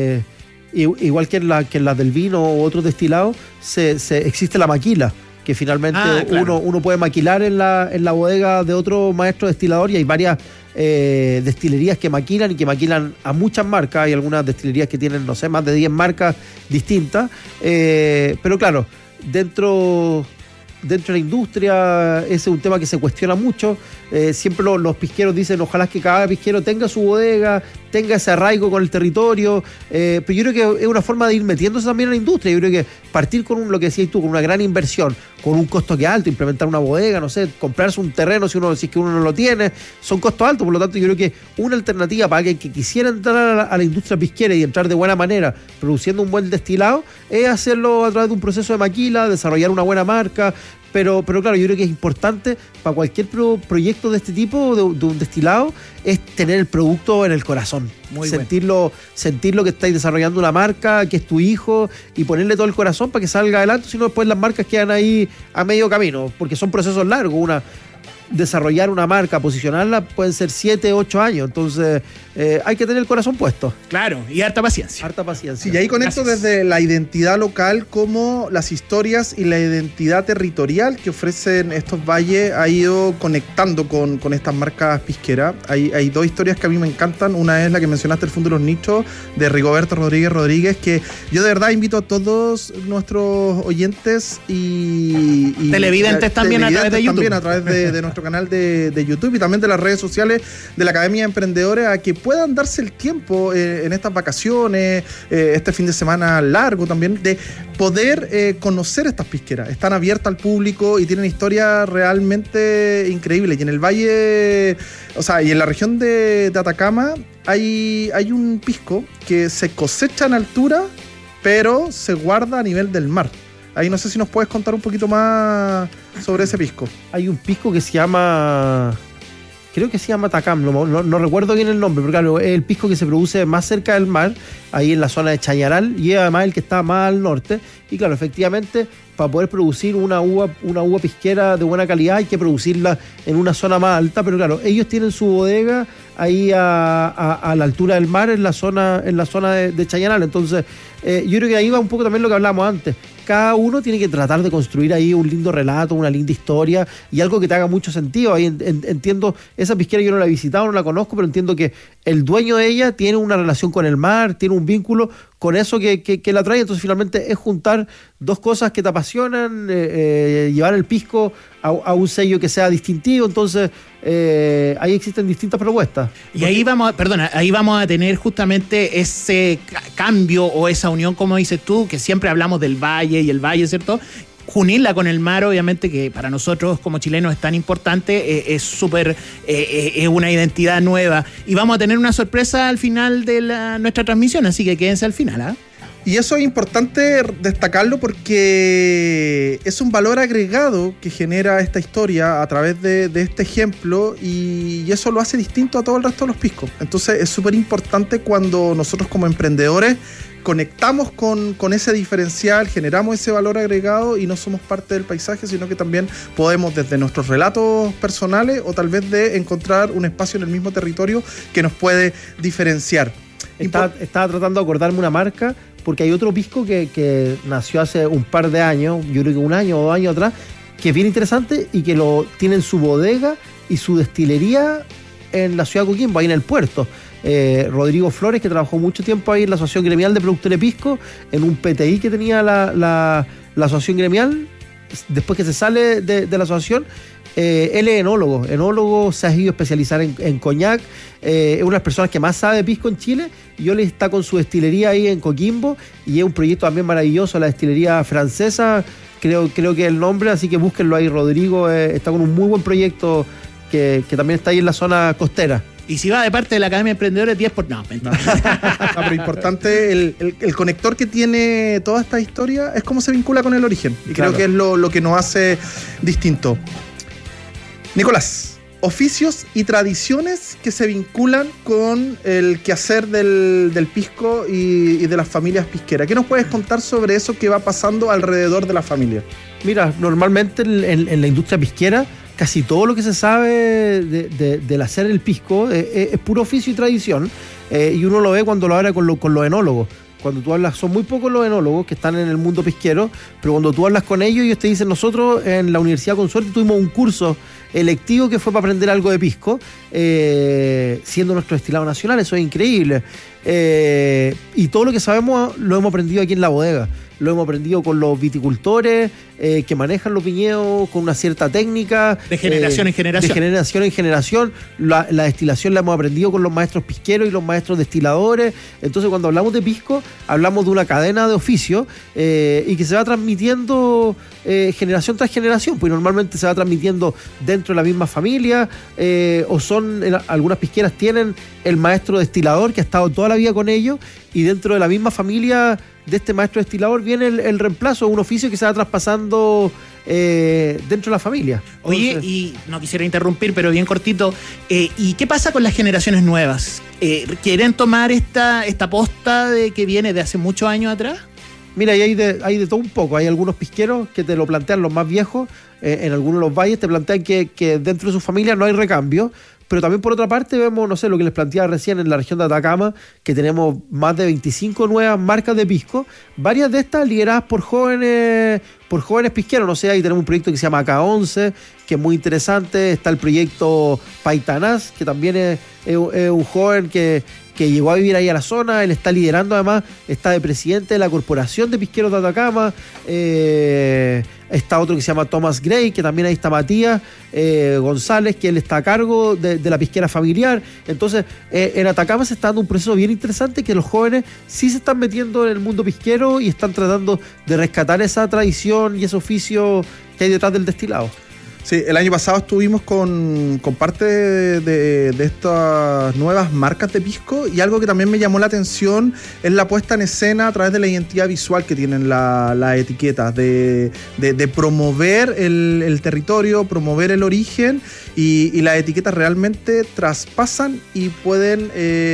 igual que en la del vino o otros destilados, existe la maquila, que finalmente claro, uno puede maquilar en la bodega de otro maestro destilador, y hay varias destilerías que maquilan y que maquilan a muchas marcas. Hay algunas destilerías que tienen, no sé, más de 10 marcas distintas, pero claro, dentro de la industria ese es un tema que se cuestiona mucho. Siempre los pisqueros dicen ojalá que cada pisquero tenga su bodega, tenga ese arraigo con el territorio, pero yo creo que es una forma de ir metiéndose también en la industria. Yo creo que partir con lo que decías tú, con una gran inversión, con un costo que es alto, implementar una bodega, no sé, comprarse un terreno si es que uno no lo tiene, son costos altos. Por lo tanto, yo creo que una alternativa para alguien que quisiera entrar a la industria pisquera y entrar de buena manera produciendo un buen destilado es hacerlo a través de un proceso de maquila, desarrollar una buena marca. Pero claro, yo creo que es importante para cualquier proyecto de este tipo, de un destilado, es tener el producto en el corazón. Sentirlo que estáis desarrollando una marca, que es tu hijo, y ponerle todo el corazón para que salga adelante, si no después las marcas quedan ahí a medio camino, porque son procesos largos. Desarrollar una marca, posicionarla, pueden ser 7, 8 años. Entonces hay que tener el corazón puesto. Claro, y harta paciencia. Harta paciencia. Sí, y ahí conecto desde la identidad local, como las historias y la identidad territorial que ofrecen estos valles ha ido conectando con estas marcas pisqueras. Hay 2 historias que a mí me encantan. Una es la que mencionaste, el Fondo de los Nichos, de Rigoberto Rodríguez, que yo de verdad invito a todos nuestros oyentes y televidentes también a través de YouTube. También a través de nuestro canal de YouTube y también de las redes sociales de la Academia de Emprendedores, a que puedan darse el tiempo en estas vacaciones, este fin de semana largo también, de poder conocer estas pisqueras. Están abiertas al público y tienen historias realmente increíbles. Y en el valle, o sea, y en la región de Atacama hay un pisco que se cosecha en altura, pero se guarda a nivel del mar. Ahí no sé si nos puedes contar un poquito más sobre ese pisco. Hay un pisco que se llama, creo que se llama Tacam, no recuerdo bien el nombre, pero claro, es el pisco que se produce más cerca del mar, ahí en la zona de Chañaral, y además el que está más al norte. Y claro, efectivamente, para poder producir una uva pisquera de buena calidad hay que producirla en una zona más alta, pero claro, ellos tienen su bodega ahí a la altura del mar, en la zona de Chañaral. Entonces yo creo que ahí va un poco también lo que hablamos antes. Cada uno tiene que tratar de construir ahí un lindo relato, una linda historia y algo que te haga mucho sentido. Ahí entiendo, esa pisquera yo no la he visitado, no la conozco, pero entiendo que el dueño de ella tiene una relación con el mar, tiene un vínculo con eso que la trae. Entonces finalmente es juntar 2 cosas que te apasionan, llevar el pisco a un sello que sea distintivo. Entonces ahí existen distintas propuestas. Y ahí vamos a tener justamente ese cambio o esa unión, como dices tú, que siempre hablamos del valle y el valle, ¿cierto? Unirla con el mar, obviamente, que para nosotros como chilenos es tan importante, es súper, es una identidad nueva. Y vamos a tener una sorpresa al final de nuestra transmisión, así que quédense al final, ¿ah? Y eso es importante destacarlo porque es un valor agregado que genera esta historia a través de este ejemplo, y eso lo hace distinto a todo el resto de los piscos. Entonces es súper importante cuando nosotros como emprendedores conectamos con ese diferencial, generamos ese valor agregado y no somos parte del paisaje, sino que también podemos desde nuestros relatos personales o tal vez de encontrar un espacio en el mismo territorio que nos puede diferenciar. Estaba tratando de acordarme una marca, porque hay otro pisco que nació hace un par de años, yo creo que 1 año o 2 años atrás, que es bien interesante y que lo tiene en su bodega y su destilería en la ciudad de Coquimbo, ahí en el puerto. Rodrigo Flores, que trabajó mucho tiempo ahí en la Asociación Gremial de Productores Pisco, en un PTI que tenía la Asociación Gremial, después que se sale de la asociación. Él es enólogo, se ha ido a especializar en coñac, es una de las personas que más sabe de pisco en Chile, y él está con su destilería ahí en Coquimbo, y es un proyecto también maravilloso, la destilería francesa, creo que es el nombre, así que búsquenlo ahí. Rodrigo está con un muy buen proyecto que también está ahí en la zona costera. Y si va de parte de la Academia de Emprendedores, 10 por... No, mentira. No, pero importante, el conector que tiene toda esta historia es cómo se vincula con el origen. Y claro, creo que es lo que nos hace distinto. Nicolás, oficios y tradiciones que se vinculan con el quehacer del pisco y de las familias pisqueras. ¿Qué nos puedes contar sobre eso que va pasando alrededor de la familia? Mira, normalmente en la industria pisquera, casi todo lo que se sabe del hacer el pisco es puro oficio y tradición, y uno lo ve cuando lo habla con los enólogos. Cuando tú hablas, son muy pocos los enólogos que están en el mundo pisquero, pero cuando tú hablas con ellos te dicen: nosotros en la Universidad Consorte tuvimos un curso electivo que fue para aprender algo de pisco, siendo nuestro destilado nacional. Eso es increíble. Y todo lo que sabemos lo hemos aprendido aquí en la bodega. Lo hemos aprendido con los viticultores que manejan los viñedos con una cierta técnica. De generación en generación. De generación en generación. La destilación la hemos aprendido con los maestros pisqueros y los maestros destiladores. Entonces, cuando hablamos de pisco, hablamos de una cadena de oficio y que se va transmitiendo generación tras generación. Pues normalmente se va transmitiendo dentro de la misma familia, algunas pisqueras tienen el maestro destilador que ha estado toda la vida con ellos, y dentro de la misma familia de este maestro destilador viene el reemplazo, un oficio que se va traspasando dentro de la familia. Oye, y no quisiera interrumpir, pero bien cortito, ¿y qué pasa con las generaciones nuevas? ¿Quieren tomar esta posta que viene de hace muchos años atrás? Mira, hay de todo un poco. Hay algunos pisqueros que te lo plantean, los más viejos, en algunos de los valles te plantean que dentro de su familia no hay recambio. Pero también, por otra parte, vemos, no sé, lo que les planteaba recién en la región de Atacama, que tenemos más de 25 nuevas marcas de pisco, varias de estas lideradas por jóvenes pisqueros. No sé, ahí tenemos un proyecto que se llama K11, que es muy interesante. Está el proyecto Paitanás, que también es un joven que llegó a vivir ahí a la zona. Él está liderando, además, está de presidente de la Corporación de Pisqueros de Atacama. Está otro que se llama Thomas Gray, que también ahí está Matías González, que él está a cargo de la pisquera familiar. Entonces, en Atacama se está dando un proceso bien interesante, que los jóvenes sí se están metiendo en el mundo pisquero y están tratando de rescatar esa tradición y ese oficio que hay detrás del destilado. Sí, el año pasado estuvimos con parte de estas nuevas marcas de pisco, y algo que también me llamó la atención es la puesta en escena a través de la identidad visual que tienen las etiquetas, de promover el territorio, promover el origen, y las etiquetas realmente traspasan y pueden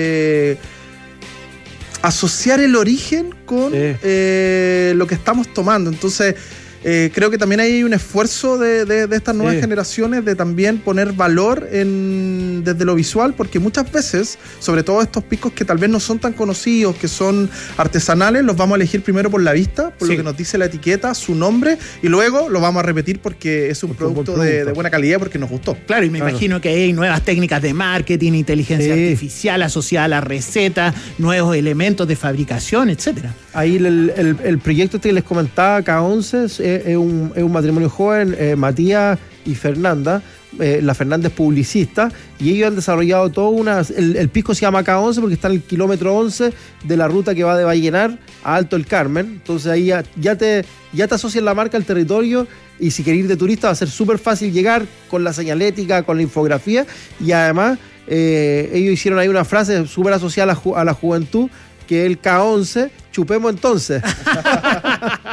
asociar el origen con lo que estamos tomando. Entonces, creo que también hay un esfuerzo de estas nuevas generaciones de también poner valor desde lo visual, porque muchas veces, sobre todo estos piscos que tal vez no son tan conocidos, que son artesanales, los vamos a elegir primero por la vista, por lo que nos dice la etiqueta, su nombre, y luego lo vamos a repetir porque es un producto de buena calidad, porque nos gustó. Claro, y me imagino que hay nuevas técnicas de marketing, inteligencia artificial asociada a la receta, nuevos elementos de fabricación, etcétera. Ahí el proyecto que les comentaba, K11, es un matrimonio joven, Matías y Fernanda. La Fernanda es publicista, y ellos han desarrollado el pisco se llama K11 porque está en el kilómetro 11 de la ruta que va de Vallenar a Alto el Carmen. Entonces ahí ya te asocian la marca al territorio, y si querés ir de turista va a ser súper fácil llegar con la señalética, con la infografía, y además ellos hicieron ahí una frase súper asociada a la juventud, que el K11, chupemos entonces.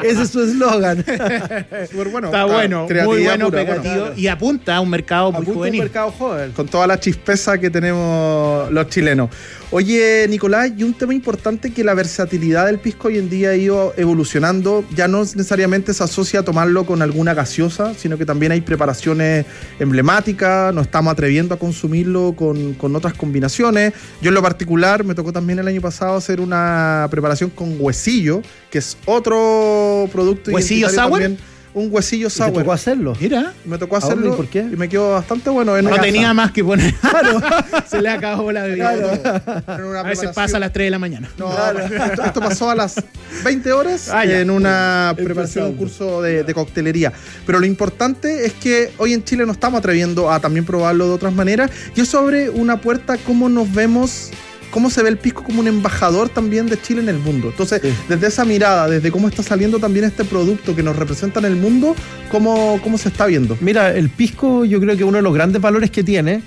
Ese es su eslogan. Súper bueno. Está bueno, muy bueno, pura, pegativo. bueno. Y apunta a un mercado muy juvenil. Un mercado joven. Con toda la chispeza que tenemos los chilenos. Oye, Nicolás, y un tema importante que la versatilidad del pisco hoy en día ha ido evolucionando. Ya no necesariamente se asocia a tomarlo con alguna gaseosa, sino que también hay preparaciones emblemáticas. Nos estamos atreviendo a consumirlo con otras combinaciones. Yo en lo particular me tocó también el año pasado hacer una preparación con huesillo, que es otro producto. ¿Huesillo sour? También. Un huesillo sour. ¿Me tocó hacerlo? Mira. Me tocó hacerlo. ¿Y por qué? Y me quedó bastante bueno. No tenía más que poner. Claro. Se le acabó la bebida. Claro. A veces pasa a las 3 de la mañana. No, esto pasó a las 20 horas en una preparación, un curso de coctelería. Pero lo importante es que hoy en Chile nos estamos atreviendo a también probarlo de otras maneras. Y eso abre una puerta cómo nos vemos, cómo se ve el pisco como un embajador también de Chile en el mundo. Entonces, desde esa mirada, desde cómo está saliendo también este producto que nos representa en el mundo, ¿cómo se está viendo? Mira, el pisco yo creo que uno de los grandes valores que tiene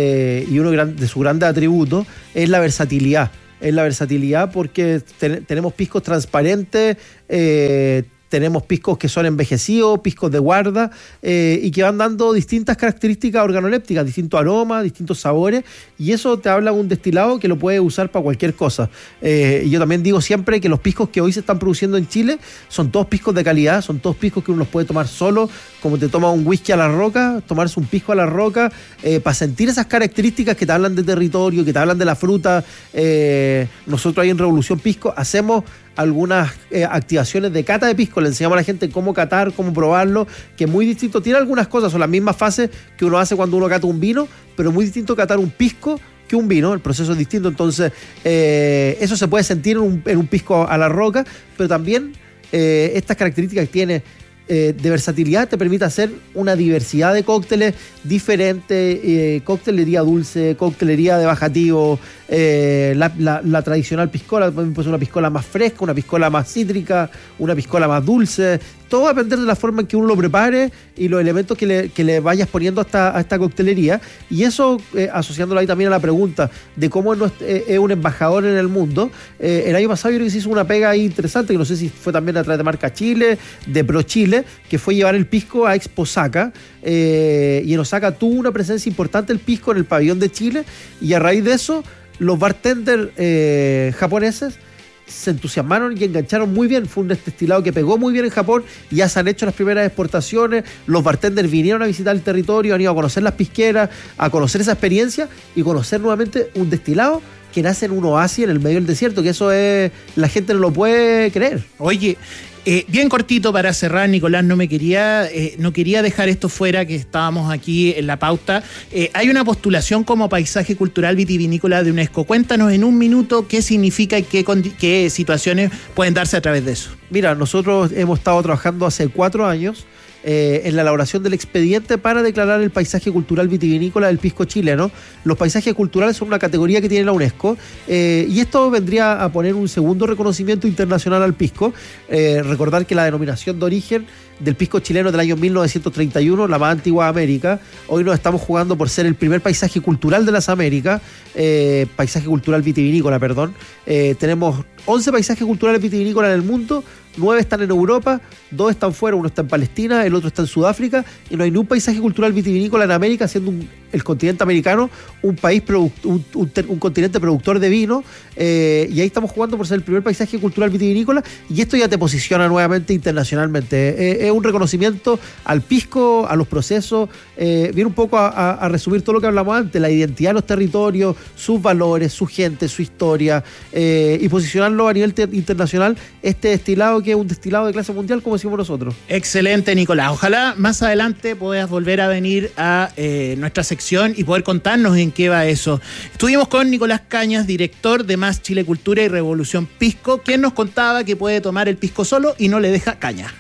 y uno de sus grandes atributos es la versatilidad. Es la versatilidad porque tenemos piscos transparentes, tenemos piscos que son envejecidos, piscos de guarda, y que van dando distintas características organolépticas, distintos aromas, distintos sabores, y eso te habla de un destilado que lo puedes usar para cualquier cosa. Y yo también digo siempre que los piscos que hoy se están produciendo en Chile son todos piscos de calidad, son todos piscos que uno los puede tomar solo, como te tomas un whisky a la roca, tomarse un pisco a la roca, para sentir esas características que te hablan de territorio, que te hablan de la fruta. Nosotros ahí en Revolución Pisco hacemos algunas activaciones de cata de pisco, le enseñamos a la gente cómo catar, cómo probarlo, que es muy distinto, tiene algunas cosas, son las mismas fases que uno hace cuando uno cata un vino, pero muy distinto catar un pisco que un vino, el proceso es distinto, entonces eso se puede sentir en un pisco a la roca, pero también estas características que tiene de versatilidad te permite hacer una diversidad de cócteles diferentes, coctelería dulce, coctelería de bajativo, la tradicional piscola, puede ser una piscola más fresca, una piscola más cítrica, una piscola más dulce. Todo va a depender de la forma en que uno lo prepare y los elementos que le vayas poniendo a esta coctelería. Y eso, asociándolo ahí también a la pregunta de cómo es un embajador en el mundo. El año pasado yo creo que se hizo una pega ahí interesante, que no sé si fue también a través de Marca Chile, de Pro Chile, que fue llevar el pisco a Expo Osaka. Y en Osaka tuvo una presencia importante el pisco en el pabellón de Chile. Y a raíz de eso, los bartenders japoneses se entusiasmaron y engancharon muy bien. Fue un destilado que pegó muy bien en Japón y ya se han hecho las primeras exportaciones. Los bartenders vinieron a visitar el territorio, han ido a conocer las pisqueras, a conocer esa experiencia y conocer nuevamente un destilado que nace en un oasis en el medio del desierto, que eso es, la gente no lo puede creer. Oye, bien cortito para cerrar, Nicolás, no quería dejar esto fuera, que estábamos aquí en la pauta. Hay una postulación como paisaje cultural vitivinícola de UNESCO. Cuéntanos en un minuto qué significa y qué situaciones pueden darse a través de eso. Mira, nosotros hemos estado trabajando hace 4 años en la elaboración del expediente para declarar el paisaje cultural vitivinícola del pisco chileno. Los paisajes culturales son una categoría que tiene la UNESCO y esto vendría a poner un segundo reconocimiento internacional al pisco. Recordar que la denominación de origen del pisco chileno del año 1931, la más antigua de América, hoy nos estamos jugando por ser el primer paisaje cultural de las Américas, paisaje cultural vitivinícola, perdón. Tenemos 11 paisajes culturales vitivinícolas en el mundo, 9 están en Europa, 2 están fuera, uno está en Palestina, el otro está en Sudáfrica, y no hay ni un paisaje cultural vitivinícola en América, siendo el continente americano un país, un continente productor de vino, y ahí estamos jugando por ser el primer paisaje cultural vitivinícola, y esto ya te posiciona nuevamente internacionalmente. Es un reconocimiento al pisco, a los procesos, viene un poco a resumir todo lo que hablamos antes, la identidad de los territorios, sus valores, su gente, su historia, y posicionarlo a nivel internacional, este destilado que es un destilado de clase mundial, como decimos nosotros. Excelente, Nicolás. Ojalá más adelante puedas volver a venir a nuestra sección y poder contarnos en qué va eso. Estuvimos con Nicolás Cañas, director de Más Chile Cultura y Revolución Pisco, quien nos contaba que puede tomar el pisco solo y no le deja caña.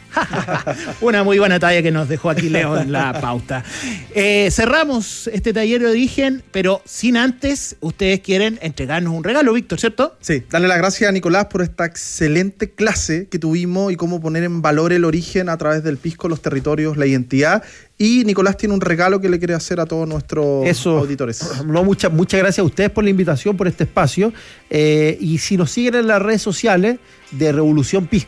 Una muy buena talla que nos dejó aquí Leo en la pauta. Cerramos este taller de origen, pero sin antes, ustedes quieren entregarnos un regalo, Víctor, ¿cierto? Sí, darle las gracias a Nicolás por esta excelente clase que tuvimos y cómo poner en valor el origen a través del pisco, los territorios, la identidad. Y Nicolás tiene un regalo que le quiere hacer a todos nuestros auditores. No, muchas gracias a ustedes por la invitación, por este espacio. Y si nos siguen en las redes sociales de Revolución Pisco,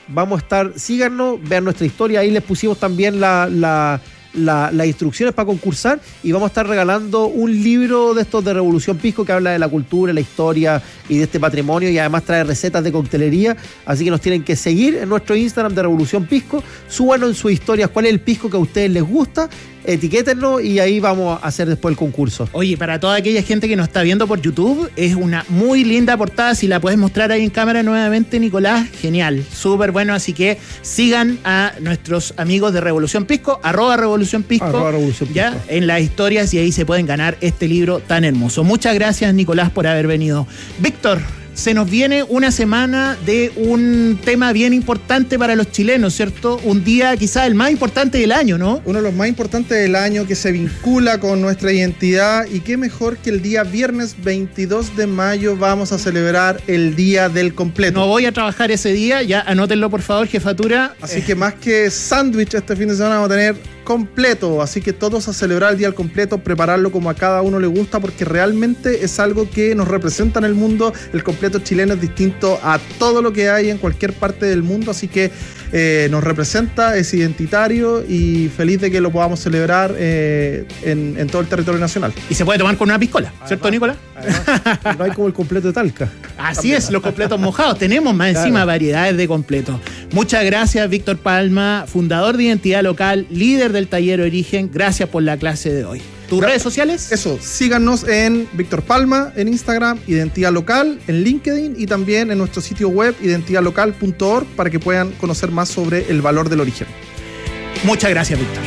vamos a estar, síganos, vean nuestra historia, ahí les pusimos también las instrucciones para concursar y vamos a estar regalando un libro de estos de Revolución Pisco que habla de la cultura, la historia y de este patrimonio y además trae recetas de coctelería, así que nos tienen que seguir en nuestro Instagram de Revolución Pisco, súbanos en sus historias cuál es el pisco que a ustedes les gusta, etiquétennos y ahí vamos a hacer después el concurso. Oye, para toda aquella gente que nos está viendo por YouTube, es una muy linda portada. Si la puedes mostrar ahí en cámara nuevamente, Nicolás, genial, súper bueno. Así que sigan a nuestros amigos de Revolución Pisco, @Revolución Pisco, ya en las historias, y ahí se pueden ganar este libro tan hermoso. Muchas gracias, Nicolás, por haber venido. Víctor, se nos viene una semana de un tema bien importante para los chilenos, ¿cierto? Un día quizás el más importante del año, ¿no? Uno de los más importantes del año que se vincula con nuestra identidad, y qué mejor que el día viernes 22 de mayo vamos a celebrar el Día del Completo. No voy a trabajar ese día, ya anótenlo por favor, jefatura. Así que más que sándwich este fin de semana vamos a tener completo, así que todos a celebrar el Día del Completo, prepararlo como a cada uno le gusta, porque realmente es algo que nos representa en el mundo. El completo chileno es distinto a todo lo que hay en cualquier parte del mundo, así que nos representa, es identitario y feliz de que lo podamos celebrar en todo el territorio nacional. Y se puede tomar con una piscola, ¿cierto, Nicolás? No hay como el completo de Talca. Así también. Es, los completos mojados. Tenemos más encima variedades de completos. Muchas gracias, Víctor Palma, fundador de Identidad Local, líder del taller Origen. Gracias por la clase de hoy. ¿Tus redes sociales? Eso, síganos en Víctor Palma, en Instagram, Identidad Local, en LinkedIn y también en nuestro sitio web identidadlocal.org para que puedan conocer más sobre el valor del origen. Muchas gracias, Víctor.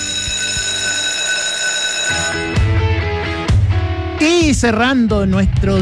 Y cerrando nuestro